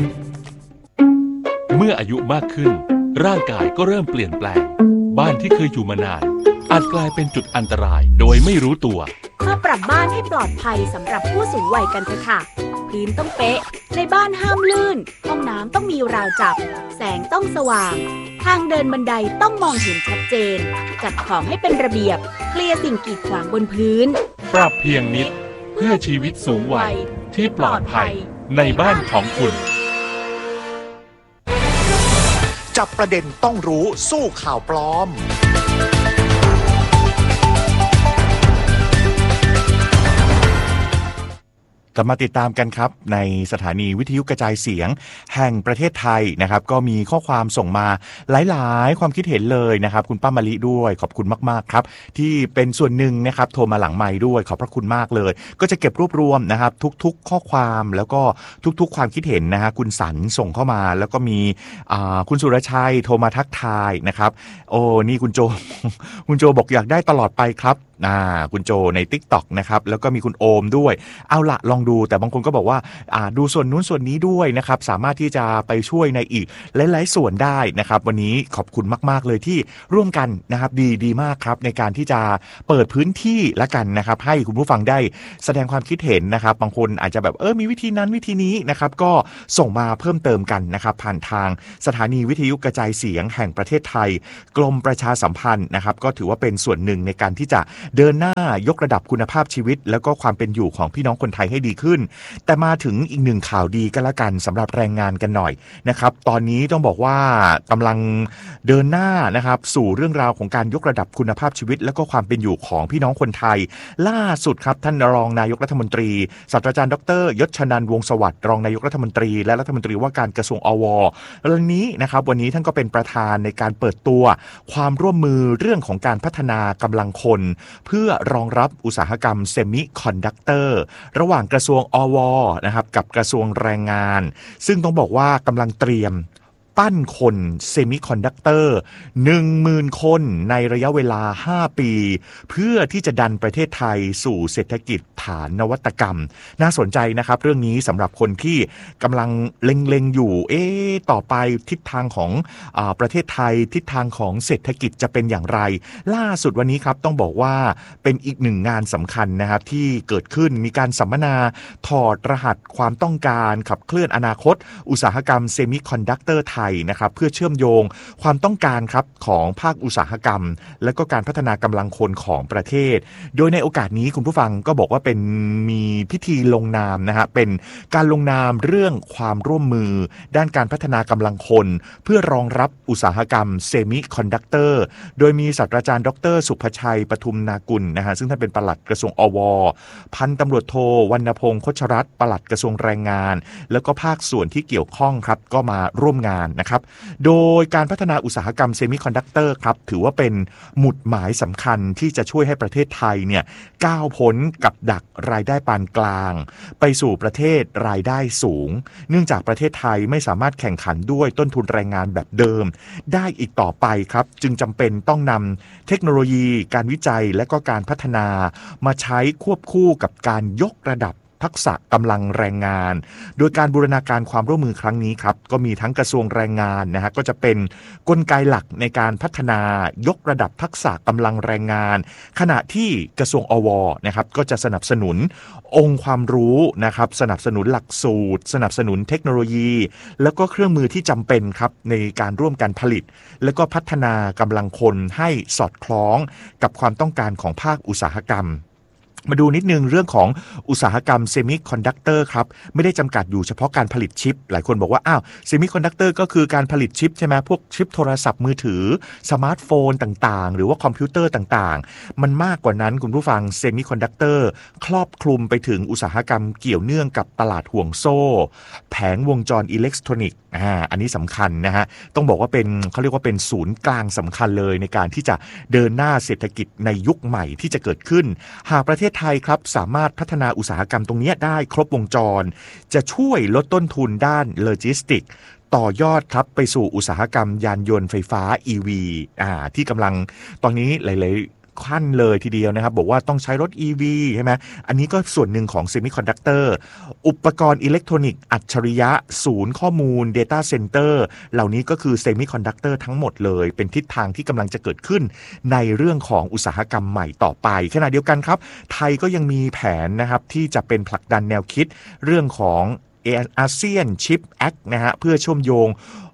เมื่ออายุมากขึ้นร่างกายก็เริ่มเปลี่ยนแปลงบ้านที่เคยอยู่มานานอาจกลายเป็นจุดอันตรายโดยไม่รู้ตัวมาปรับบ้านให้ปลอดภัยสำหรับผู้สูงวัยกันเถอะค่ะพื้นต้องเป๊ะในบ้านห้ามลื่นห้องน้ำต้องมีราวจับแสงต้องสว่างทางเดินบันไดต้องมองเห็นชัดเจนจัดของให้เป็นระเบียบเคลียร์สิ่งกีดขวางบนพื้นปรับเพียงนิดเพื่อชีวิตสูงวัยที่ปลอดภัยในบ้านของคุณจับประเด็นต้องรู้สู้ข่าวปลอมกลับมาติดตามกันครับในสถานีวิทยุกระจายเสียงแห่งประเทศไทยนะครับก็มีข้อความส่งมาหลายๆความคิดเห็นเลยนะครับคุณป้ามะลิด้วยขอบคุณมากๆครับที่เป็นส่วนหนึ่งนะครับโทรมาหลังไมค์ด้วยขอบพระคุณมากเลยก็จะเก็บรวบรวมนะครับทุกๆข้อความแล้วก็ทุกๆความคิดเห็นนะฮะคุณสันส่งเข้ามาแล้วก็มีคุณสุรชัยโทรมาทักทายนะครับโอ้นี่คุณโจคุณโจบอกอยากได้ตลอดไปครับอ่าคุณโจใน TikTok นะครับแล้วก็มีคุณโอมด้วยเอาละลองดูแต่บางคนก็บอกว่าอ่าดูส่วนนู้นส่วนนี้ด้วยนะครับสามารถที่จะไปช่วยในอีกหลายๆส่วนได้นะครับวันนี้ขอบคุณมากๆเลยที่ร่วมกันนะครับดีดีมากครับในการที่จะเปิดพื้นที่ละกันนะครับให้คุณผู้ฟังได้แสดงความคิดเห็นนะครับบางคนอาจจะแบบเออมีวิธีนั้นวิธีนี้นะครับก็ส่งมาเพิ่มเติมกันนะครับผ่านทางสถานีวิทยุกระจายเสียงแห่งประเทศไทยกรมประชาสัมพันธ์นะครับก็ถือว่าเป็นส่วนหนึ่งในการที่จะเดินหน้ายกระดับคุณภาพชีวิตแล้วก็ความเป็นอยู่ของพี่น้องคนไทยให้ดีขึ้นแต่มาถึงอีกหนึ่งข่าวดีกันละกันสำหรับแรงงานกันหน่อยนะครับตอนนี้ต้องบอกว่ากำลังเดินหน้านะครับสู่เรื่องราวของการยกระดับคุณภาพชีวิตแล้วก็ความเป็นอยู่ของพี่น้องคนไทยล่าสุดครับท่านรองนายกรัฐมนตรีศาสตราจารย์ดร.ยศชนันท์วงศ์สวัสดิ์รองนายกรัฐมนตรีและรัฐมนตรีว่าการกระทรวงอวเรื่องนี้นะครับวันนี้ท่านก็เป็นประธานในการเปิดตัวความร่วมมือเรื่องของการพัฒนากำลังคนเพื่อรองรับอุตสาหกรรมเซมิคอนดักเตอร์ระหว่างกระทรวงอวนะครับกับกระทรวงแรงงานซึ่งต้องบอกว่ากำลังเตรียมปั้นคนเซมิคอนดักเตอร์ หนึ่งหมื่น คนในระยะเวลาห้าปีเพื่อที่จะดันประเทศไทยสู่เศรษฐกิจฐานนวัตกรรมน่าสนใจนะครับเรื่องนี้สำหรับคนที่กำลังเล็งๆอยู่เอ๊ะต่อไปทิศทางของอ่าประเทศไทยทิศทางของเศรษฐกิจจะเป็นอย่างไรล่าสุดวันนี้ครับต้องบอกว่าเป็นอีกหนึ่งงานสำคัญนะครับที่เกิดขึ้นมีการสัมมนาถอดรหัสความต้องการขับเคลื่อนอนาคตอุตสาหกรรมเซมิคอนดักเตอร์ไทยนะครับเพื่อเชื่อมโยงความต้องการครับของภาคอุตสาหกรรมและก็การพัฒนากำลังคนของประเทศโดยในโอกาสนี้คุณผู้ฟังก็บอกว่าเป็นมีพิธีลงนามนะฮะเป็นการลงนามเรื่องความร่วมมือด้านการพัฒนากำลังคนเพื่อรองรับอุตสาหกรรมเซมิคอนดักเตอร์โดยมีศาสตราจารย์ดร.สุภชัยปทุมนากุลนะฮะซึ่งท่านเป็นปลัดกระทรวงอวพันตำรวจโทวรรณพงษ์โคชรัตน์ปลัดกระทรวงแรงงานแล้วก็ภาคส่วนที่เกี่ยวข้องครับก็มาร่วมงานนะครับโดยการพัฒนาอุตสาหกรรมเซมิคอนดักเตอร์ครับถือว่าเป็นหมุดหมายสำคัญที่จะช่วยให้ประเทศไทยเนี่ยก้าวพ้นกับดักรายได้ปานกลางไปสู่ประเทศรายได้สูงเนื่องจากประเทศไทยไม่สามารถแข่งขันด้วยต้นทุนแรงงานแบบเดิมได้อีกต่อไปครับจึงจำเป็นต้องนำเทคโนโลยีการวิจัยและก็การพัฒนามาใช้ควบคู่กับการยกระดับทักษะกำลังแรงงานโดยการบูรณาการความร่วมมือครั้งนี้ครับก็มีทั้งกระทรวงแรงงานนะฮะก็จะเป็นกลไกหลักในการพัฒนายกระดับทักษะกำลังแรงงานขณะที่กระทรวงอวนะครับก็จะสนับสนุนองค์ความรู้นะครับสนับสนุนหลักสูตรสนับสนุนเทคโนโลยีแล้วก็เครื่องมือที่จำเป็นครับในการร่วมกันผลิตแล้วก็พัฒนากำลังคนให้สอดคล้องกับความต้องการของภาคอุตสาหกรรมมาดูนิดนึงเรื่องของอุตสาหกรรมเซมิคอนดักเตอร์ครับไม่ได้จำกัดอยู่เฉพาะการผลิตชิปหลายคนบอกว่าอ้าวเซมิคอนดักเตอร์ก็คือการผลิตชิปใช่ไหมพวกชิปโทรศัพท์มือถือสมาร์ทโฟนต่างๆหรือว่าคอมพิวเตอร์ต่างๆมันมากกว่านั้นคุณผู้ฟังเซมิคอนดักเตอร์ครอบคลุมไปถึงอุตสาหกรรมเกี่ยวเนื่องกับตลาดห่วงโซ่แผงวงจรอิเล็กทรอนิกส์อ่าอันนี้สำคัญนะฮะต้องบอกว่าเป็นเขาเรียกว่าเป็นศูนย์กลางสำคัญเลยในการที่จะเดินหน้าเศรษฐกิจในยุคใหม่ที่จะเกิดขึ้นหากประเทศไทยครับสามารถพัฒนาอุตสาหกรรมตรงนี้ได้ครบวงจรจะช่วยลดต้นทุนด้านโลจิสติกต่อยอดครับไปสู่อุตสาหกรรมยานยนต์ไฟฟ้า อี วี อ่าที่กำลังตอนนี้หลายๆขั้นเลยทีเดียวนะครับบอกว่าต้องใช้รถ อี วี ใช่ไหมอันนี้ก็ส่วนหนึ่งของเซมิคอนดักเตอร์อุปกรณ์อิเล็กทรอนิกส์อัจฉริยะศูนย์ข้อมูล Data Center เหล่านี้ก็คือเซมิคอนดักเตอร์ทั้งหมดเลยเป็นทิศทางที่กำลังจะเกิดขึ้นในเรื่องของอุตสาหกรรมใหม่ต่อไปขณะเดียวกันครับไทยก็ยังมีแผนนะครับที่จะเป็นผลักดันแนวคิดเรื่องของอาเซียนชิปแอคนะฮะเพื่อเชื่อมโยง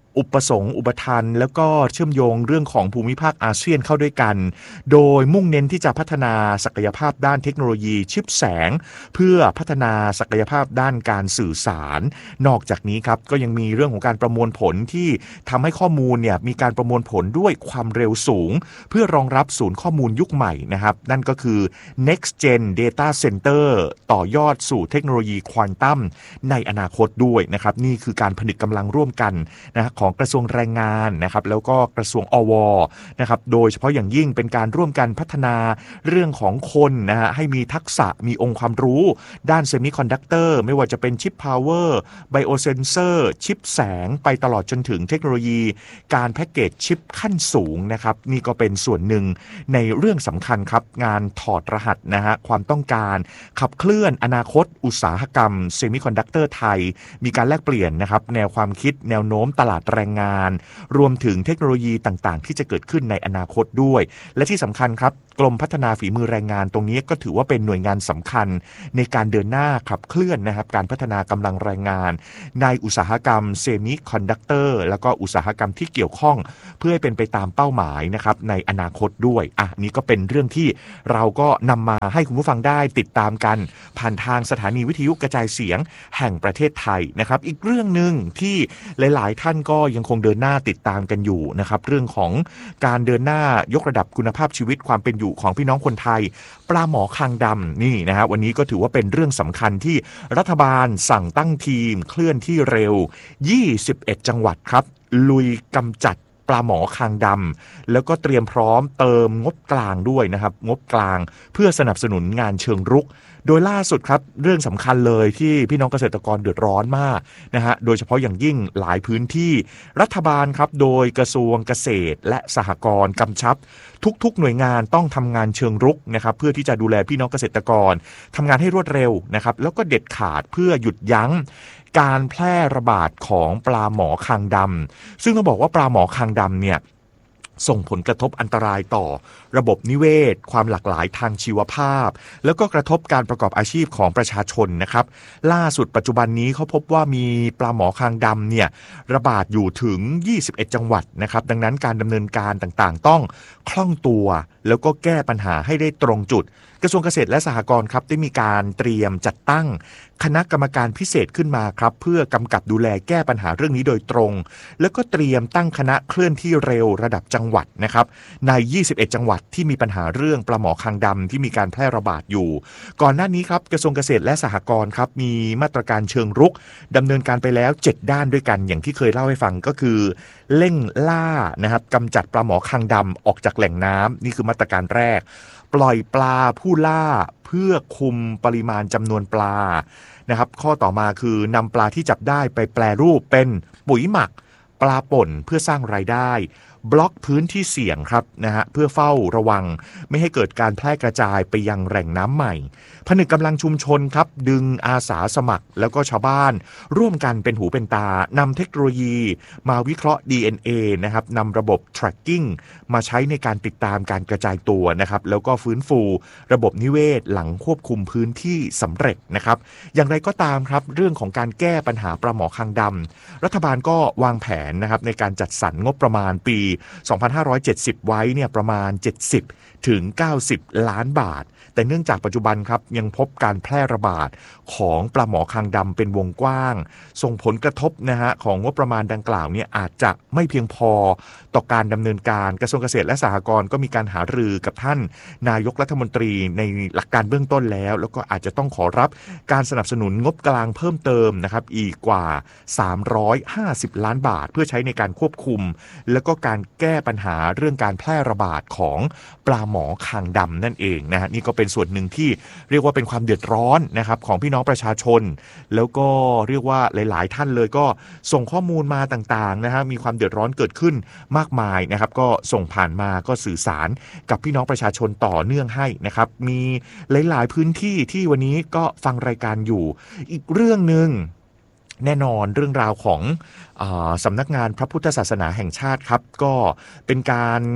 อุปสงค์อุปทานแล้วก็เชื่อมโยงเรื่องของภูมิภาคอาเซียนเข้าด้วยกันโดยมุ่งเน้นที่จะพัฒนาศักยภาพด้านเทคโนโลยีชิปแสงเพื่อพัฒนาศักยภาพด้านการสื่อสารนอกจากนี้ครับก็ยังมีเรื่องของการประมวลผลที่ทำให้ข้อมูลเนี่ยมีการประมวลผลด้วยความเร็วสูงเพื่อรองรับศูนย์ข้อมูลยุคใหม่นะครับนั่นก็คือ Next Gen Data Center ต่อยอดสู่เทคโนโลยีควอนตัมในอนาคตด้วยนะครับนี่คือการผนึกกำลังร่วมกันนะของกระทรวงแรงงานนะครับแล้วก็กระทรวงอวนะครับโดยเฉพาะอย่างยิ่งเป็นการร่วมกันพัฒนาเรื่องของคนนะฮะให้มีทักษะมีองค์ความรู้ด้านเซมิคอนดักเตอร์ไม่ว่าจะเป็นชิปพาวเวอร์ไบโอเซนเซอร์ชิปแสงไปตลอดจนถึงเทคโนโลยีการแพ็กเกจชิปขั้นสูงนะครับนี่ก็เป็นส่วนหนึ่งในเรื่องสำคัญครับงานถอดรหัสนะฮะความต้องการขับเคลื่อนอนาคตอุตสาหกรรมเซมิคอนดักเตอร์ไทยมีการแลกเปลี่ยนนะครับแนวความคิดแนวโน้มตลาดแรงงานรวมถึงเทคโนโลยีต่างๆที่จะเกิดขึ้นในอนาคตด้วยและที่สำคัญครับกรมพัฒนาฝีมือแรงงานตรงนี้ก็ถือว่าเป็นหน่วยงานสำคัญในการเดินหน้าขับเคลื่อนนะครับการพัฒนากำลังแรงงานในอุตสาหกรรมเซมิคอนดักเตอร์แล้วก็อุตสาหกรรมที่เกี่ยวข้องเพื่อให้เป็นไปตามเป้าหมายนะครับในอนาคตด้วยอ่ะนี่ก็เป็นเรื่องที่เราก็นำมาให้คุณผู้ฟังได้ติดตามกันผ่านทางสถานีวิทยุกระจายเสียงแห่งประเทศไทยนะครับอีกเรื่องนึงที่หลายๆท่านก็ยังคงเดินหน้าติดตามกันอยู่นะครับเรื่องของการเดินหน้ายกระดับคุณภาพชีวิตความเป็นอยู่ของพี่น้องคนไทยปลาหมอคางดำนี่นะฮะวันนี้ก็ถือว่าเป็นเรื่องสำคัญที่รัฐบาลสั่งตั้งทีมเคลื่อนที่เร็วยี่สิบเอ็ดจังหวัดครับลุยกำจัดปลาหมอคางดำแล้วก็เตรียมพร้อมเติมงบกลางด้วยนะครับงบกลางเพื่อสนับสนุนงานเชิงรุกโดยล่าสุดครับเรื่องสำคัญเลยที่พี่น้องเกษตรกรเดือดร้อนมากนะฮะโดยเฉพาะอย่างยิ่งหลายพื้นที่รัฐบาลครับโดยกระทรวงเกษตรและสหกรณ์กำชับทุกๆหน่วยงานต้องทำงานเชิงรุกนะครับเพื่อที่จะดูแลพี่น้องเกษตรกรทำงานให้รวดเร็วนะครับแล้วก็เด็ดขาดเพื่อหยุดยั้งการแพร่ระบาดของปลาหมอคางดำซึ่งต้องบอกว่าปลาหมอคางดำเนี่ยส่งผลกระทบอันตรายต่อระบบนิเวศความหลากหลายทางชีวภาพแล้วก็กระทบการประกอบอาชีพของประชาชนนะครับล่าสุดปัจจุบันนี้เขาพบว่ามีปลาหมอคางดำเนี่ยระบาดอยู่ถึงยี่สิบเอ็ดจังหวัดนะครับดังนั้นการดำเนินการต่างๆต้องคล่องตัวแล้วก็แก้ปัญหาให้ได้ตรงจุดกระทรวงเกษตรและสหกรณ์ครับได้มีการเตรียมจัดตั้งคณะกรรมการพิเศษขึ้นมาครับเพื่อกำกับดูแลแก้ปัญหาเรื่องนี้โดยตรงแล้วก็เตรียมตั้งคณะเคลื่อนที่เร็วระดับจังหวัดนะครับในยี่สิบเอ็ดจังหวัดที่มีปัญหาเรื่องปลาหมอคางดำที่มีการแพร่ระบาดอยู่ก่อนหน้านี้ครับกระทรวงเกษตรและสหกรณ์ครับมีมาตรการเชิงรุกดำเนินการไปแล้วเจ็ดด้านด้วยกันอย่างที่เคยเล่าให้ฟังก็คือเร่งล่านะครับกำจัดปลาหมอคางดำออกจากแหล่งน้ำนี่คือมาตรการแรกปล่อยปลาผู้ล่าเพื่อคุมปริมาณจำนวนปลานะครับข้อต่อมาคือนำปลาที่จับได้ไปแปรรูปเป็นปุ๋ยหมักปลาป่นเพื่อสร้างรายได้บล็อกพื้นที่เสี่ยงครับนะฮะเพื่อเฝ้าระวังไม่ให้เกิดการแพร่กระจายไปยังแหล่งน้ำใหม่ผนึกกำลังชุมชนครับดึงอาสาสมัครแล้วก็ชาวบ้านร่วมกันเป็นหูเป็นตานำเทคโนโลยีมาวิเคราะห์ ดี เอ็น เอ นะครับนำระบบ tracking มาใช้ในการติดตามการกระจายตัวนะครับแล้วก็ฟื้นฟูระบบนิเวศหลังควบคุมพื้นที่สำเร็จนะครับอย่างไรก็ตามครับเรื่องของการแก้ปัญหาปลาหมอคางดำรัฐบาลก็วางแผนนะครับในการจัดสรรงบประมาณปีสองพันห้าร้อยเจ็ดสิบไว้เนี่ยประมาณเจ็ดสิบถึงเก้าสิบล้านบาทแต่เนื่องจากปัจจุบันครับยังพบการแพร่ระบาดของปลาหมอคางดำเป็นวงกว้างส่งผลกระทบนะฮะของงบประมาณดังกล่าวเนี่ยอาจจะไม่เพียงพอต่อการดำเนินการกระทรวงเกษตรและสหกรณ์ก็มีการหารือกับท่านนายกรัฐมนตรีในหลักการเบื้องต้นแล้วแล้วก็อาจจะต้องขอรับการสนับสนุนงบกลางเพิ่มเติมนะครับอีกกว่าสามร้อยห้าสิบล้านบาทเพื่อใช้ในการควบคุมแล้วก็การแก้ปัญหาเรื่องการแพร่ระบาดของปลาหมอคางดำนั่นเองนะฮะนี่ก็เป็นส่วนหนึ่งที่เรียกว่าเป็นความเดือดร้อนนะครับของพี่น้องประชาชนแล้วก็เรียกว่าหลายๆท่านเลยก็ส่งข้อมูลมาต่างๆนะฮะมีความเดือดร้อนเกิดขึ้นมากมายนะครับก็ส่งผ่านมาก็สื่อสารกับพี่น้องประชาชนต่อเนื่องให้นะครับมีหลายๆพื้นที่ที่วันนี้ก็ฟังรายการอยู่อีกเรื่องนึงแน่นอนเรื่องราวของอ่าสำนักงานพระพุทธศาสนาแห่งชาติครับก็เป็นการ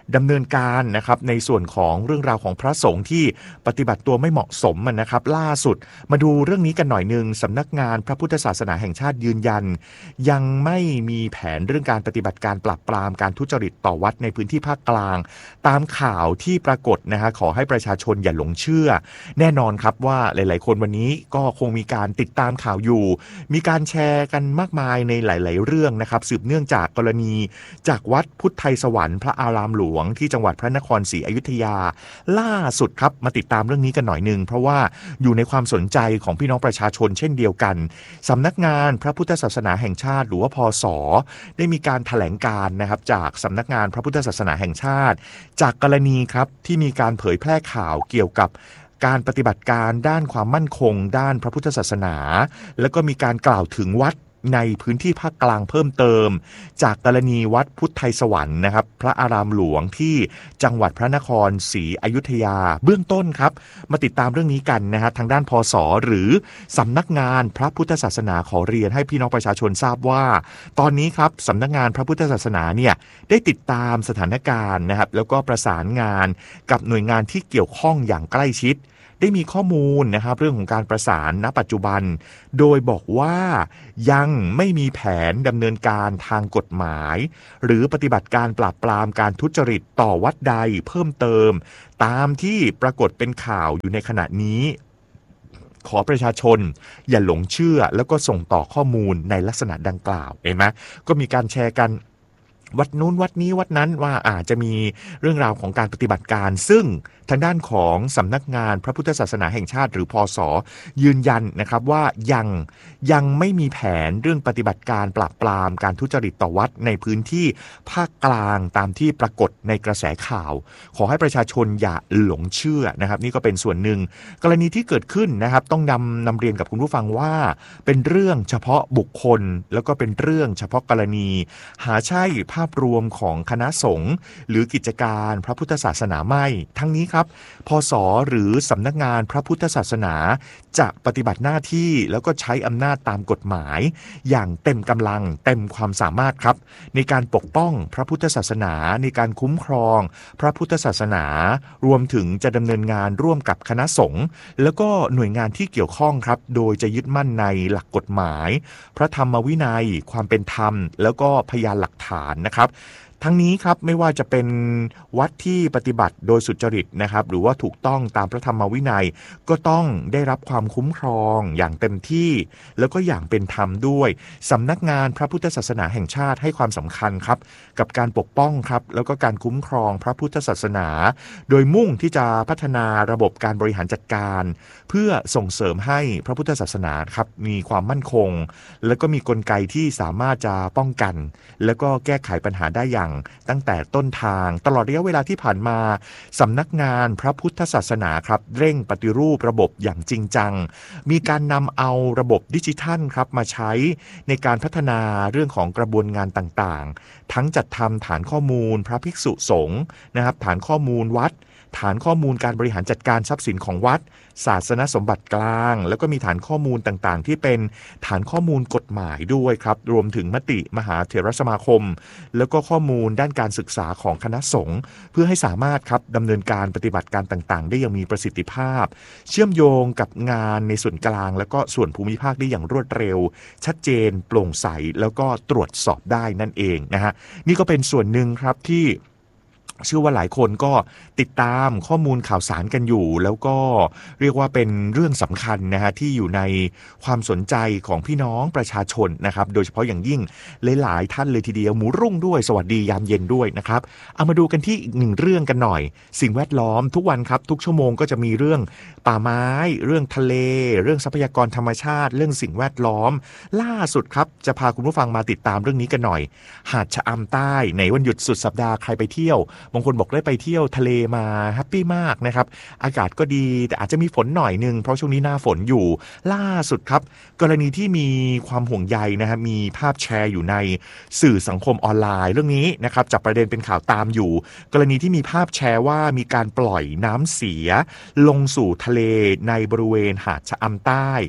ดำเนินการนะครับในส่วนของเรื่องราวของพระสงฆ์ที่ปฏิบัติตัวไม่เหมาะสมนะครับล่าสุดมาดูเรื่องนี้กันหน่อยนึงสำนักงานพระพุทธศาสนาแห่งชาติยืนยันยังไม่มีแผนเรื่องการปฏิบัติการปราบปรามการทุจริตต่อวัดในพื้นที่ภาคกลางตามข่าวที่ปรากฏนะฮะขอให้ประชาชนอย่าหลงเชื่อแน่นอนครับว่าหลายๆคนวันนี้ก็คงมีการติดตามข่าวอยู่มีการแชร์กันมากมายในหลายๆเรื่องนะครับสืบเนื่องจากกรณีจากวัดพุทธไทยสวรรค์พระอารามหลวงที่จังหวัดพระนครศรีอยุธยาล่าสุดครับมาติดตามเรื่องนี้กันหน่อยนึงเพราะว่าอยู่ในความสนใจของพี่น้องประชาชนเช่นเดียวกันสำนักงานพระพุทธศาสนาแห่งชาติหรือว่าพศได้มีการแถลงการนะครับจากสำนักงานพระพุทธศาสนาแห่งชาติจากกรณีครับที่มีการเผยแพร่ข่าวเกี่ยวกับการปฏิบัติการด้านความมั่นคงด้านพระพุทธศาสนาแล้วก็มีการกล่าวถึงวัดในพื้นที่ภาคกลางเพิ่มเติมจากกรณีวัดพุทธไทยสวรรค์นะครับพระอารามหลวงที่จังหวัดพระนครศรีอยุธยาเบื้องต้นครับมาติดตามเรื่องนี้กันนะฮะทางด้านพศหรือสำนักงานพระพุทธศาสนาขอเรียนให้พี่น้องประชาชนทราบว่าตอนนี้ครับสำนักงานพระพุทธศาสนาเนี่ยได้ติดตามสถานการณ์นะครับแล้วก็ประสานงานกับหน่วยงานที่เกี่ยวข้องอย่างใกล้ชิดได้มีข้อมูลนะครับเรื่องของการประสานณปัจจุบันโดยบอกว่ายังไม่มีแผนดำเนินการทางกฎหมายหรือปฏิบัติการปราบปรามการทุจริตต่อวัดใดเพิ่มเติมตามที่ปรากฏเป็นข่าวอยู่ในขณะนี้ขอประชาชนอย่าหลงเชื่อแล้วก็ส่งต่อข้อมูลในลักษณะดังกล่าวเห็นไหมก็มีการแชร์กันวัดนู้นวัดนี้วัดนั้นว่าอาจจะมีเรื่องราวของการปฏิบัติการซึ่งทางด้านของสำนักงานพระพุทธศาสนาแห่งชาติหรือพศยืนยันนะครับว่ายังยังไม่มีแผนเรื่องปฏิบัติการปราบปรามการทุจริตต่อวัดในพื้นที่ภาคกลางตามที่ปรากฏในกระแสข่าวขอให้ประชาชนอย่าหลงเชื่อนะครับนี่ก็เป็นส่วนหนึ่งกรณีที่เกิดขึ้นนะครับต้องนำนำเรียนกับคุณผู้ฟังว่าเป็นเรื่องเฉพาะบุคคลแล้วก็เป็นเรื่องเฉพาะกรณีหาใช่ภาพรวมของคณะสงฆ์หรือกิจการพระพุทธศาสนาไม่ทั้งนี้ครับพศหรือสำนักงานพระพุทธศาสนาจะปฏิบัติหน้าที่แล้วก็ใช้อำนาจตามกฎหมายอย่างเต็มกำลังเต็มความสามารถครับในการปกป้องพระพุทธศาสนาในการคุ้มครองพระพุทธศาสนารวมถึงจะดำเนินงานร่วมกับคณะสงฆ์แล้วก็หน่วยงานที่เกี่ยวข้องครับโดยจะยึดมั่นในหลักกฎหมายพระธรรมวินัยความเป็นธรรมแล้วก็พยานหลักฐานนะครับทั้งนี้ครับไม่ว่าจะเป็นวัดที่ปฏิบัติโดยสุจริตนะครับหรือว่าถูกต้องตามพระธรรมวินัยก็ต้องได้รับความคุ้มครองอย่างเต็มที่แล้วก็อย่างเป็นธรรมด้วยสำนักงานพระพุทธศาสนาแห่งชาติให้ความสำคัญครับกับการปกป้องครับแล้วก็การคุ้มครองพระพุทธศาสนาโดยมุ่งที่จะพัฒนาระบบการบริหารจัดการเพื่อส่งเสริมให้พระพุทธศาสนาครับมีความมั่นคงแล้วก็มีกลไกที่สามารถจะป้องกันแล้วก็แก้ไขปัญหาได้อย่างตั้งแต่ต้นทางตลอดระยะเวลาที่ผ่านมาสำนักงานพระพุทธศาสนาครับเร่งปฏิรูประบบอย่างจริงจังมีการนำเอาระบบดิจิทัลครับมาใช้ในการพัฒนาเรื่องของกระบวนงานต่างๆทั้งจัดทำฐานข้อมูลพระภิกษุสงฆ์นะครับฐานข้อมูลวัดฐานข้อมูลการบริหารจัดการทรัพย์สินของวัดศาสนสมบัติกลางแล้วก็มีฐานข้อมูลต่างๆที่เป็นฐานข้อมูลกฎหมายด้วยครับรวมถึงมติมหาเถรสมาคมแล้วก็ข้อมูลด้านการศึกษาของคณะสงฆ์เพื่อให้สามารถครับดำเนินการปฏิบัติการต่างๆได้อย่างมีประสิทธิภาพเชื่อมโยงกับงานในส่วนกลางแล้วก็ส่วนภูมิภาคได้อย่างรวดเร็วชัดเจนโปร่งใสแล้วก็ตรวจสอบได้นั่นเองนะฮะนี่ก็เป็นส่วนหนึ่งครับที่เชื่อว่าหลายคนก็ติดตามข้อมูลข่าวสารกันอยู่แล้วก็เรียกว่าเป็นเรื่องสำคัญนะฮะที่อยู่ในความสนใจของพี่น้องประชาชนนะครับโดยเฉพาะอย่างยิ่งหลายๆท่านเลยทีเดียวหมูรุ่งด้วยสวัสดียามเย็นด้วยนะครับเอามาดูกันที่อีกหนึ่งเรื่องกันหน่อยสิ่งแวดล้อมทุกวันครับทุกชั่วโมงก็จะมีเรื่องป่าไม้เรื่องทะเลเรื่องทรัพยากรธรรมชาติเรื่องสิ่งแวดล้อมล่าสุดครับจะพาคุณผู้ฟังมาติดตามเรื่องนี้กันหน่อยหาดชะอำใต้ในวันหยุดสุดสัปดาห์ใครไปเที่ยวบางคนบอกได้ไปเที่ยวทะเลมาแฮปปี้มากนะครับอากาศก็ดีแต่อาจจะมีฝนหน่อยนึงเพราะช่วงนี้หน้าฝนอยู่ล่าสุดครับกรณีที่มีความห่วงใยนะฮะมีภาพแชร์อยู่ในสื่อสังคมออนไลน์เรื่องนี้นะครับจับประเด็นเป็นข่าวตามอยู่กรณีที่มีภาพแชร์ว่ามีการปล่อยน้ำเสียลงสู่ทะเลในบริเวณหาดชะอำใต้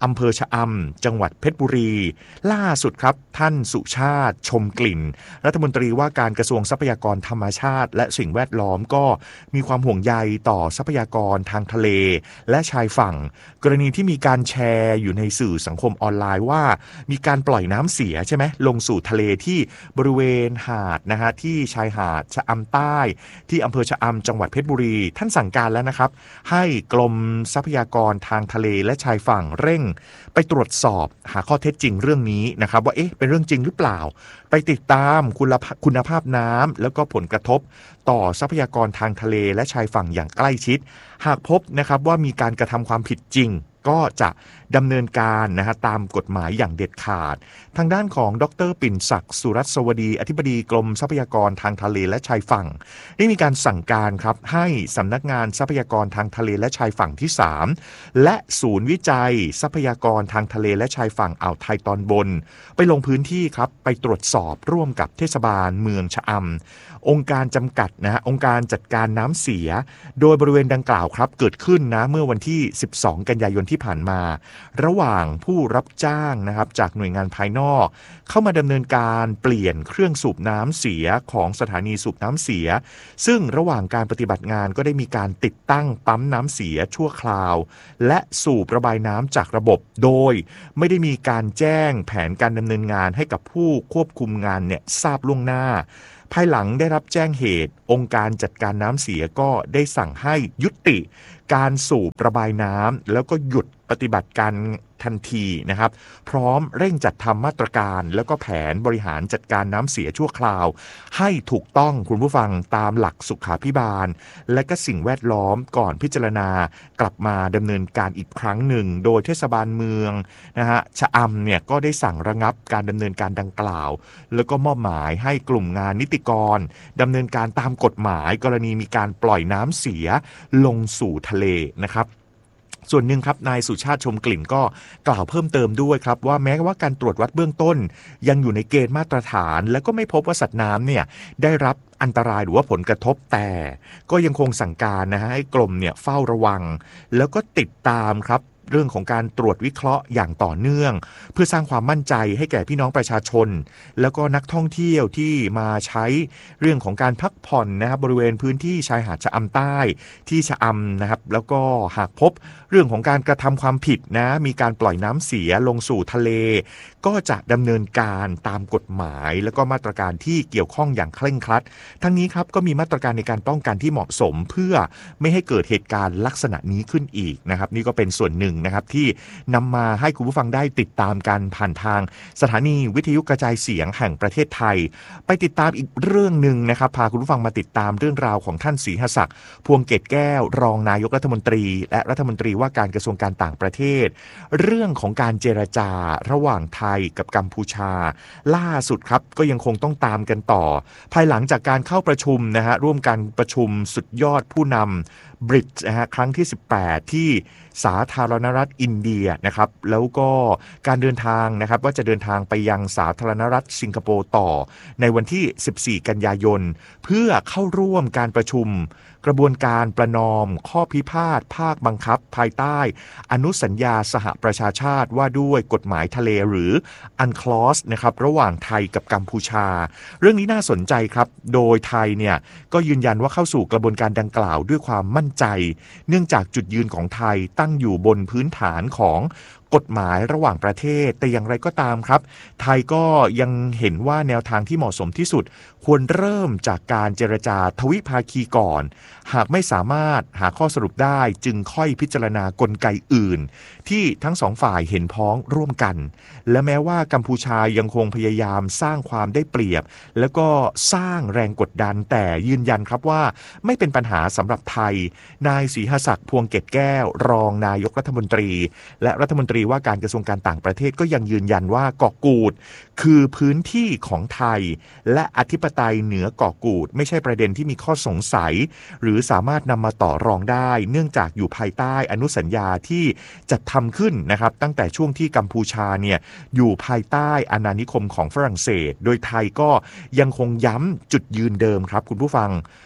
อำเภอชะอำจังหวัดเพชรบุรีล่าสุดครับท่านสุชาติชมกลิ่นรัฐมนตรีว่าการกระทรวงทรัพยากรธรรมชาติและสิ่งแวดล้อมก็มีความห่วงใยต่อทรัพยากรทางทะเลและชายฝั่งกรณีที่มีการแชร์อยู่ในสื่อสังคมออนไลน์ว่ามีการปล่อยน้ำเสียใช่ไหมลงสู่ทะเลที่บริเวณหาดนะฮะที่ชายหาดชะอำใต้ที่อำเภอชะอำจังหวัดเพชรบุรีท่านสั่งการแล้วนะครับให้กรมทรัพยากรทางทะเลและชายฝั่งเร่งไปตรวจสอบหาข้อเท็จจริงเรื่องนี้นะครับว่าเอ๊ะเป็นเรื่องจริงหรือเปล่าไปติดตามคุณภาพคุณภาพน้ำแล้วก็ผลกระทบต่อทรัพยากรทางทะเลและชายฝั่งอย่างใกล้ชิดหากพบนะครับว่ามีการกระทำความผิดจริงก็จะดำเนินการนะฮะตามกฎหมายอย่างเด็ดขาดทางด้านของดร.ปิ่นศักดิ์สุรัสวดีอธิบดีกรมทรัพยากรทางทะเลและชายฝั่งได้มีการสั่งการครับให้สำนักงานทรัพยากรทางทะเลและชายฝั่งที่สามและศูนย์วิจัยทรัพยากรทางทะเลและชายฝั่งอ่าวไทยตอนบนไปลงพื้นที่ครับไปตรวจสอบร่วมกับเทศบาลเมืองชะอำองค์การจำกัดนะฮะองค์การจัดการน้ำเสียโดยบริเวณดังกล่าวครับเกิดขึ้นนะเมื่อวันที่สิบสองกันยายนที่ผ่านมาระหว่างผู้รับจ้างนะครับจากหน่วยงานภายนอกเข้ามาดำเนินการเปลี่ยนเครื่องสูบน้ำเสียของสถานีสูบน้ำเสียซึ่งระหว่างการปฏิบัติงานก็ได้มีการติดตั้งปั๊มน้ำเสียชั่วคราวและสูบระบายน้ำจากระบบโดยไม่ได้มีการแจ้งแผนการดำเนินงานให้กับผู้ควบคุมงานเนี่ยทราบล่วงหน้าภายหลังได้รับแจ้งเหตุองค์การจัดการน้ำเสียก็ได้สั่งให้ยุติการสูบระบายน้ำแล้วก็หยุดปฏิบัติการทันทีนะครับพร้อมเร่งจัดทำมาตรการแล้วก็แผนบริหารจัดการน้ำเสียชั่วคราวให้ถูกต้องคุณผู้ฟังตามหลักสุขาภิบาลและก็สิ่งแวดล้อมก่อนพิจารณากลับมาดำเนินการอีกครั้งหนึ่งโดยเทศบาลเมืองนะฮะชะอำเนี่ยก็ได้สั่งระงับการดำเนินการดังกล่าวแล้วก็มอบหมายให้กลุ่มงานนิติกรดำเนินการตามกฎหมายกรณีมีการปล่อยน้ำเสียลงสู่ทะเลนะครับส่วนหนึ่งครับนายสุชาติชมกลิ่นก็กล่าวเพิ่มเติมด้วยครับว่าแม้ว่าการตรวจวัดเบื้องต้นยังอยู่ในเกณฑ์มาตรฐานและก็ไม่พบว่าสัตว์น้ำเนี่ยได้รับอันตรายหรือว่าผลกระทบแต่ก็ยังคงสั่งการนะฮะให้กรมเนี่ยเฝ้าระวังแล้วก็ติดตามครับเรื่องของการตรวจวิเคราะห์อย่างต่อเนื่องเพื่อสร้างความมั่นใจให้แก่พี่น้องประชาชนแล้วก็นักท่องเที่ยวที่มาใช้เรื่องของการพักผ่อนนะครับบริเวณพื้นที่ชายหาดชะอำใต้ที่ชะอำนะครับแล้วก็หากพบเรื่องของการกระทำความผิดนะมีการปล่อยน้ำเสียลงสู่ทะเลก็จะดำเนินการตามกฎหมายแล้วก็มาตรการที่เกี่ยวข้องอย่างเคร่งครัดทั้งนี้ครับก็มีมาตรการในการป้องกันที่เหมาะสมเพื่อไม่ให้เกิดเหตุการณ์ลักษณะนี้ขึ้นอีกนะครับนี่ก็เป็นส่วนหนึ่งนะครับที่นำมาให้คุณผู้ฟังได้ติดตามกันผ่านทางสถานีวิทยุกระจายเสียงแห่งประเทศไทยไปติดตามอีกเรื่องหนึ่งนะครับพาคุณผู้ฟังมาติดตามเรื่องราวของท่านศรีหศักดิ์พวงเกตแก้วรองนายกรัฐมนตรีและรัฐมนตรีว่าการกระทรวงการต่างประเทศเรื่องของการเจรจาระหว่างไทยกับกัมพูชาล่าสุดครับก็ยังคงต้องตามกันต่อภายหลังจากการเข้าประชุมนะฮะร่วมกันประชุมสุดยอดผู้นำบริดจ์นะฮะครั้งที่สิบแปดที่สาธารณรัฐอินเดียนะครับแล้วก็การเดินทางนะครับว่าจะเดินทางไปยังสาธารณรัฐสิงคโปร์ต่อในวันที่สิบสี่กันยายนเพื่อเข้าร่วมการประชุมกระบวนการประนอมข้อพิพาทภาคบังคับภายใต้อนุสัญญาสหประชาชาติว่าด้วยกฎหมายทะเลหรือ อันคลอส นะครับระหว่างไทยกับกัมพูชาเรื่องนี้น่าสนใจครับโดยไทยเนี่ยก็ยืนยันว่าเข้าสู่กระบวนการดังกล่าวด้วยความมั่นใจเนื่องจากจุดยืนของไทยตั้งอยู่บนพื้นฐานของกฎหมายระหว่างประเทศแต่อย่างไรก็ตามครับไทยก็ยังเห็นว่าแนวทางที่เหมาะสมที่สุดควรเริ่มจากการเจรจาทวิภาคีก่อนหากไม่สามารถหาข้อสรุปได้จึงค่อยพิจารณากลไกอื่นที่ทั้งสองฝ่ายเห็นพ้องร่วมกันและแม้ว่ากัมพูชายังคงพยายามสร้างความได้เปรียบแล้วก็สร้างแรงกดดันแต่ยืนยันครับว่าไม่เป็นปัญหาสำหรับไทยนายศรีหศักดิ์พวงเกตแก้วรองนายกรัฐมนตรีและรัฐมนตรีว่าการกระทรวงการต่างประเทศก็ยังยืนยันว่าเกาะกูดคือพื้นที่ของไทยและอธิปไตยเหนือเกาะกูดไม่ใช่ประเด็นที่มีข้อสงสัยหรือสามารถนำมาต่อรองได้เนื่องจากอยู่ภายใต้อนุสัญญาที่จัดทำขึ้นนะครับตั้งแต่ช่วงที่กัมพูชาเนี่ยอยู่ภายใต้อาณานิคมของฝรั่งเศสโดยไทยก็ยังคงย้ำจุดยืนเดิมครับคุณผู้ฟัง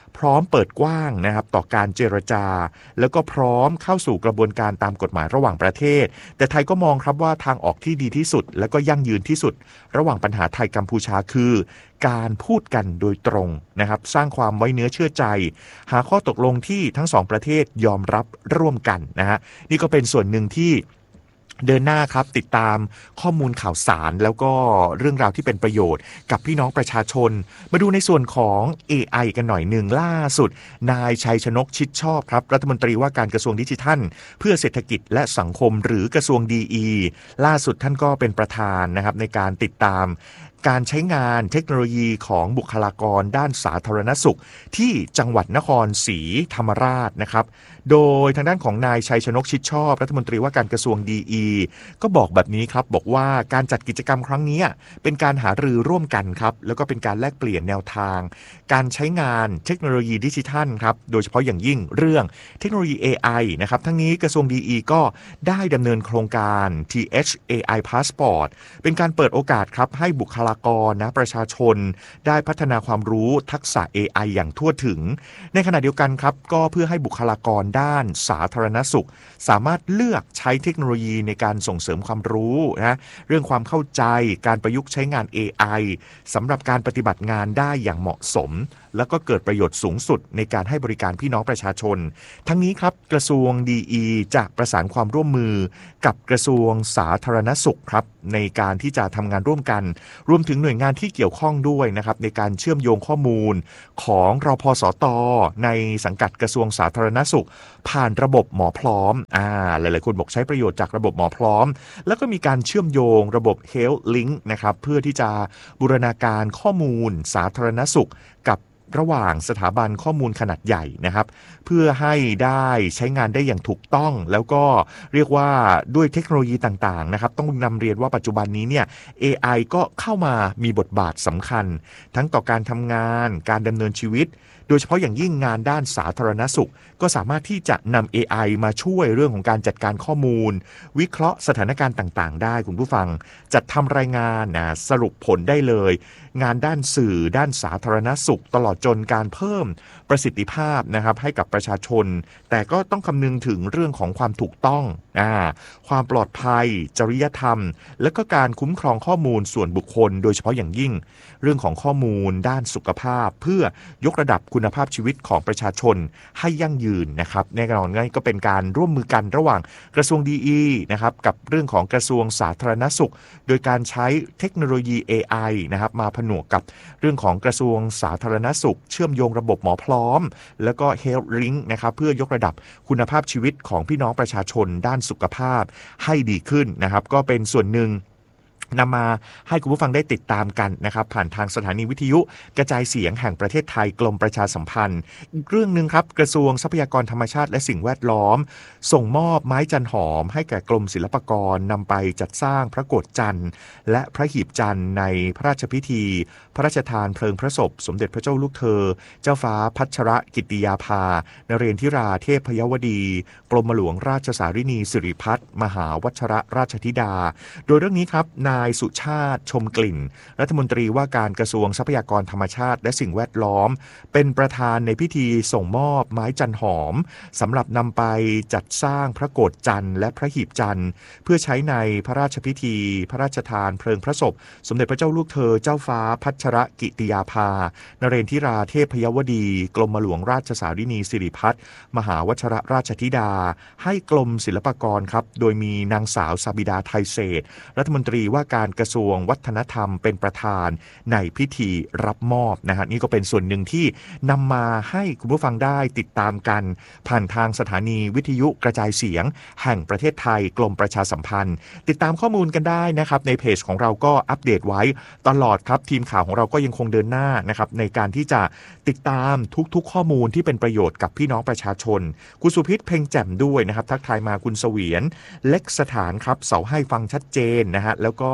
พร้อมเปิดกว้างนะครับต่อการเจรจาแล้วก็พร้อมเข้าสู่กระบวนการตามกฎหมายระหว่างประเทศแต่ไทยก็มองครับว่าทางออกที่ดีที่สุดและก็ยั่งยืนที่สุดระหว่างปัญหาไทยกัมพูชาคือการพูดกันโดยตรงนะครับสร้างความไว้เนื้อเชื่อใจหาข้อตกลงที่ทั้งสองประเทศยอมรับร่วมกันนะฮะนี่ก็เป็นส่วนหนึ่งที่เดินหน้าครับติดตามข้อมูลข่าวสารแล้วก็เรื่องราวที่เป็นประโยชน์กับพี่น้องประชาชนมาดูในส่วนของ เอ ไอ กันหน่อยหนึ่งล่าสุดนายชัยชนกชิดชอบครับรัฐมนตรีว่าการกระทรวงดิจิทัลเพื่อเศรษฐกิจและสังคมหรือกระทรวง ดี อี ล่าสุดท่านก็เป็นประธานนะครับในการติดตามการใช้งานเทคโนโลยีของบุคลากรด้านสาธารณสุขที่จังหวัดนครศรีธรรมราชนะครับโดยทางด้านของนายชัยชนกชิดชอบรัฐมนตรีว่าการกระทรวง ดี อี ก็บอกแบบนี้ครับบอกว่าการจัดกิจกรรมครั้งนี้เป็นการหารือร่วมกันครับแล้วก็เป็นการแลกเปลี่ยนแนวทางการใช้งานเทคโนโลยีดิจิทัลครับโดยเฉพาะอย่างยิ่งเรื่องเทคโนโลยี เอ ไอ นะครับทั้งนี้กระทรวง ดี อี ก็ได้ดำเนินโครงการ ที เอช เอ ไอ Passport เป็นการเปิดโอกาสครับให้บุคลากรนะประชาชนได้พัฒนาความรู้ทักษะ เอ ไอ อย่างทั่วถึงในขณะเดียวกันครับก็เพื่อให้บุคลากรด้านสาธารณสุขสามารถเลือกใช้เทคโนโลยีในการส่งเสริมความรู้นะเรื่องความเข้าใจการประยุกต์ใช้งาน เอ ไอ สำหรับการปฏิบัติงานได้อย่างเหมาะสมแล้วก็เกิดประโยชน์สูงสุดในการให้บริการพี่น้องประชาชนทั้งนี้ครับกระทรวง ดี อี จะประสานความร่วมมือกับกระทรวงสาธารณสุขครับในการที่จะทำงานร่วมกันรวมถึงหน่วยงานที่เกี่ยวข้องด้วยนะครับในการเชื่อมโยงข้อมูลของรพสตในสังกัดกระทรวงสาธารณสุขผ่านระบบหมอพร้อมอ่าหลายๆคนบอกใช้ประโยชน์จากระบบหมอพร้อมแล้วก็มีการเชื่อมโยงระบบ Health Link นะครับเพื่อที่จะบูรณาการข้อมูลสาธารณสุขกับระหว่างสถาบันข้อมูลขนาดใหญ่นะครับเพื่อให้ได้ใช้งานได้อย่างถูกต้องแล้วก็เรียกว่าด้วยเทคโนโลยีต่างๆนะครับต้องนำเรียนว่าปัจจุบันนี้เนี่ย เอ ไอ ก็เข้ามามีบทบาทสำคัญทั้งต่อการทำงานการดำเนินชีวิตโดยเฉพาะอย่างยิ่งงานด้านสาธารณสุขก็สามารถที่จะนำ เอ ไอ มาช่วยเรื่องของการจัดการข้อมูลวิเคราะห์สถานการณ์ต่างๆได้คุณผู้ฟังจัดทำรายงานนะสรุปผลได้เลยงานด้านสื่อด้านสาธารณสุขตลอดจนการเพิ่มประสิทธิภาพนะครับให้กับประชาชนแต่ก็ต้องคำนึงถึงเรื่องของความถูกต้องอ่าความปลอดภัยจริยธรรมและก็การคุ้มครองข้อมูลส่วนบุคคลโดยเฉพาะอย่างยิ่งเรื่องของข้อมูลด้านสุขภาพเพื่อยกระดับคุณภาพชีวิตของประชาชนให้ยั่งยืนนะครับแน่นอนง่ายก็เป็นการร่วมมือกันระหว่างกระทรวง ดี อี นะครับกับเรื่องของกระทรวงสาธารณสุขโดยการใช้เทคโนโลยี เอ ไอ นะครับมาผนวกกับเรื่องของกระทรวงสาธารณสุขเชื่อมโยงระบบหมอพร้อมแล้วก็ Health Link นะครับเพื่อยกระดับคุณภาพชีวิตของพี่น้องประชาชนด้านสุขภาพให้ดีขึ้นนะครับก็เป็นส่วนหนึ่งนำมาให้คุณผู้ฟังได้ติดตามกันนะครับผ่านทางสถานีวิทยุกระจายเสียงแห่งประเทศไทยกรมประชาสัมพันธ์อีกเรื่องนึงครับกระทรวงทรัพยากรธรรมชาติและสิ่งแวดล้อมส่งมอบไม้จันหอมให้แก่กรมศิลปากรนำไปจัดสร้างพระโกฐจันทร์และพระหีบจันทร์ในพระราชพิธีพระราชทานเพลิงพระศพสมเด็จพระเจ้าลูกเธอเจ้าฟ้าพัชรกิติยาภานเรนทิราเทพยวดีกรมหลวงราชสารินีสิริพัฒน์มหาวัชรราชธิดาโดยเรื่องนี้ครับนายสุชาติชมกลิ่นรัฐมนตรีว่าการกระทรวงทรัพยากรธรรมชาติและสิ่งแวดล้อมเป็นประธานในพิธีส่งมอบไม้จันหอมสำหรับนำไปจัดสร้างพระโกฐจันทร์และพระหีบจันทร์เพื่อใช้ในพระราชพิธีพระราชทานเพลิงพระศพสมเด็จพระเจ้าลูกเธอเจ้าฟ้าพัชรกิติยาภานเรนทิราเทพยวดีกรมหลวงราชสารินีสิริพัฒน์มหาวัชรราชธิดาให้กรมศิลปากรครับโดยมีนางสาวสาบิดาไทยเศรษฐ์รัฐมนตรีว่าการกระทรวงวัฒนธรรมเป็นประธานในพิธีรับมอบนะฮะนี่ก็เป็นส่วนหนึ่งที่นำมาให้คุณผู้ฟังได้ติดตามกันผ่านทางสถานีวิทยุกระจายเสียงแห่งประเทศไทยกรมประชาสัมพันธ์ติดตามข้อมูลกันได้นะครับในเพจของเราก็อัปเดตไว้ตลอดครับทีมข่าวของเราก็ยังคงเดินหน้านะครับในการที่จะติดตามทุกๆข้อมูลที่เป็นประโยชน์กับพี่น้องประชาชนคุณสุพิษเพ็งแจ่มด้วยนะครับทักทายมาคุณเสวียนเล็กสถานครับเสาให้ฟังชัดเจนนะฮะแล้วก็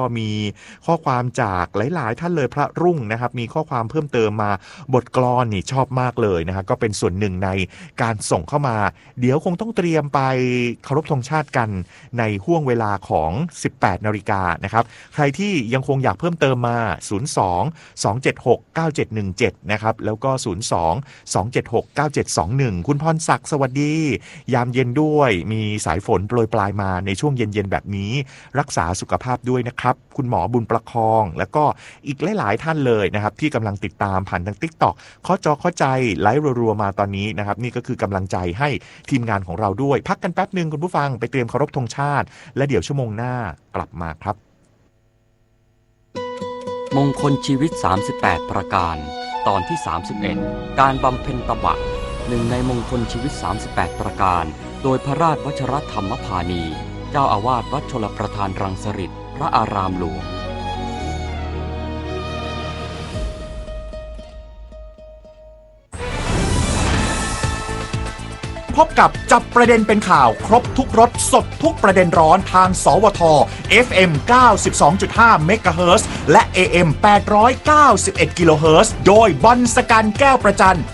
มีข้อความจากหลายๆท่านเลยพระรุ่งนะครับมีข้อความเพิ่มเติมมาบทกลอนนี่ชอบมากเลยนะครับก็เป็นส่วนหนึ่งในการส่งเข้ามาเดี๋ยวคงต้องเตรียมไปเคารพธงชาติกันในห่วงเวลาของสิบแปดนาฬิกานะครับใครที่ยังคงอยากเพิ่มเติมมาศูนย์ สอง สอง เจ็ด หก เก้า เจ็ด หนึ่ง เจ็ดนะครับแล้วก็ศูนย์ สอง สอง เจ็ด หก เก้า เจ็ด สอง หนึ่งคุณพรศักดิ์สวัสดียามเย็นด้วยมีสายฝนโปรยปลายมาในช่วงเย็นๆแบบนี้รักษาสุขภาพด้วยนะครับคุณหมอบุญประคองแล้วก็อีกหลายๆท่านเลยนะครับที่กำลังติดตามผ่านทาง TikTok ข้อจอข้อใจไลฟ์รัวๆมาตอนนี้นะครับนี่ก็คือกำลังใจให้ทีมงานของเราด้วยพักกันแป๊บนึงคุณผู้ฟังไปเตรียมเคารพธงชาติและเดี๋ยวชั่วโมงหน้ากลับมาครับมงคลชีวิตสามสิบแปดประการตอนที่สามสิบเอ็ดการบำเพ็ญตบะหนึ่งในมงคลชีวิตสามสิบแปดประการโดยพระราชวชรธรรมพานีเจ้าอาวาสวัดชลประทานรังสฤษฎ์พระอารามหลวงพบกับจับประเด็นเป็นข่าวครบทุกรสสดทุกประเด็นร้อนทางสวท เอฟ เอ็ม เก้าสิบสองจุดห้า เมกะเฮิรตซ์และ เอ เอ็ม แปดร้อยเก้าสิบเอ็ด กิโลเฮิรตซ์โดยบรรสกันแก้วประจัน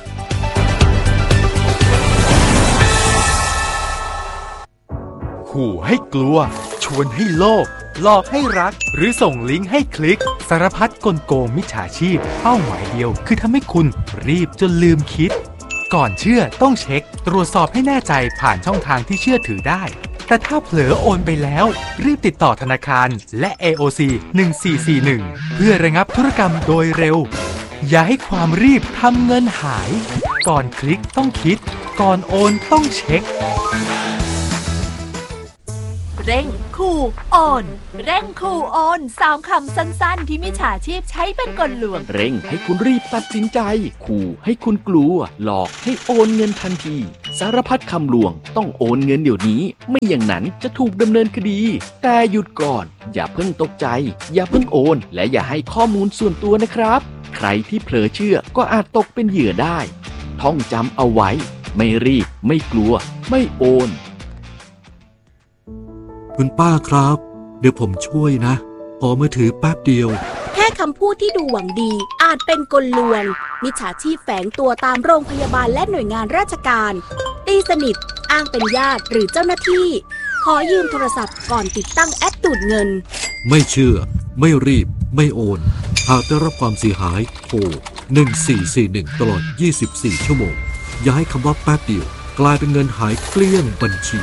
ขู่ให้กลัวชวนให้โลภหลอกให้รักหรือส่งลิงก์ให้คลิกสารพัดกลโกงมิจฉาชีพเป้าหมายเดียวคือทำให้คุณรีบจนลืมคิดก่อนเชื่อต้องเช็คตรวจสอบให้แน่ใจผ่านช่องทางที่เชื่อถือได้แต่ถ้าเผลอโอนไปแล้วรีบติดต่อธนาคารและ เอ โอ ซี หนึ่งสี่สี่หนึ่งเพื่อระงับธุรกรรมโดยเร็วอย่าให้ความรีบทำเงินหายก่อนคลิกต้องคิดก่อนโอนต้องเช็คเร่งขู่โอนเร่งขู่โอนสามคำสั้นๆที่มิจฉาชีพใช้เป็นกลลวงเร่งให้คุณรีบตัดสินใจขู่ให้คุณกลัวหลอกให้โอนเงินทันทีสารพัดคำลวงต้องโอนเงินเดี๋ยวนี้ไม่อย่างนั้นจะถูกดำเนินคดีแต่หยุดก่อนอย่าเพิ่งตกใจอย่าเพิ่งโอนและอย่าให้ข้อมูลส่วนตัวนะครับใครที่เผลอเชื่อก็อาจตกเป็นเหยื่อได้ท่องจำเอาไว้ไม่รีบไม่กลัวไม่โอนคุณป้าครับเดี๋ยวผมช่วยนะขอมือถือแป๊บเดียวแค่คำพูดที่ดูหวังดีอาจเป็นกลลวงมิจฉาชีพแฝงตัวตามโรงพยาบาลและหน่วยงานราชการตีสนิทอ้างเป็นญาติหรือเจ้าหน้าที่ขอยืมโทรศัพท์ก่อนติดตั้งแอปดูดเงินไม่เชื่อไม่รีบไม่โอนหากได้รับความเสียหายโทรหนึ่งสี่สี่หนึ่งตลอดยี่สิบสี่ชั่วโมงอย่าให้คำว่าแป๊บเดียวกลายเป็นเงินหายเกลี้ยงบัญชี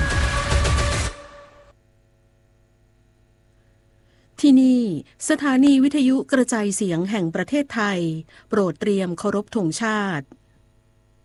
ที่นี่สถานีวิทยุกระจายเสียงแห่งประเทศไทยโปรดเตรียมเคารพธงชาติ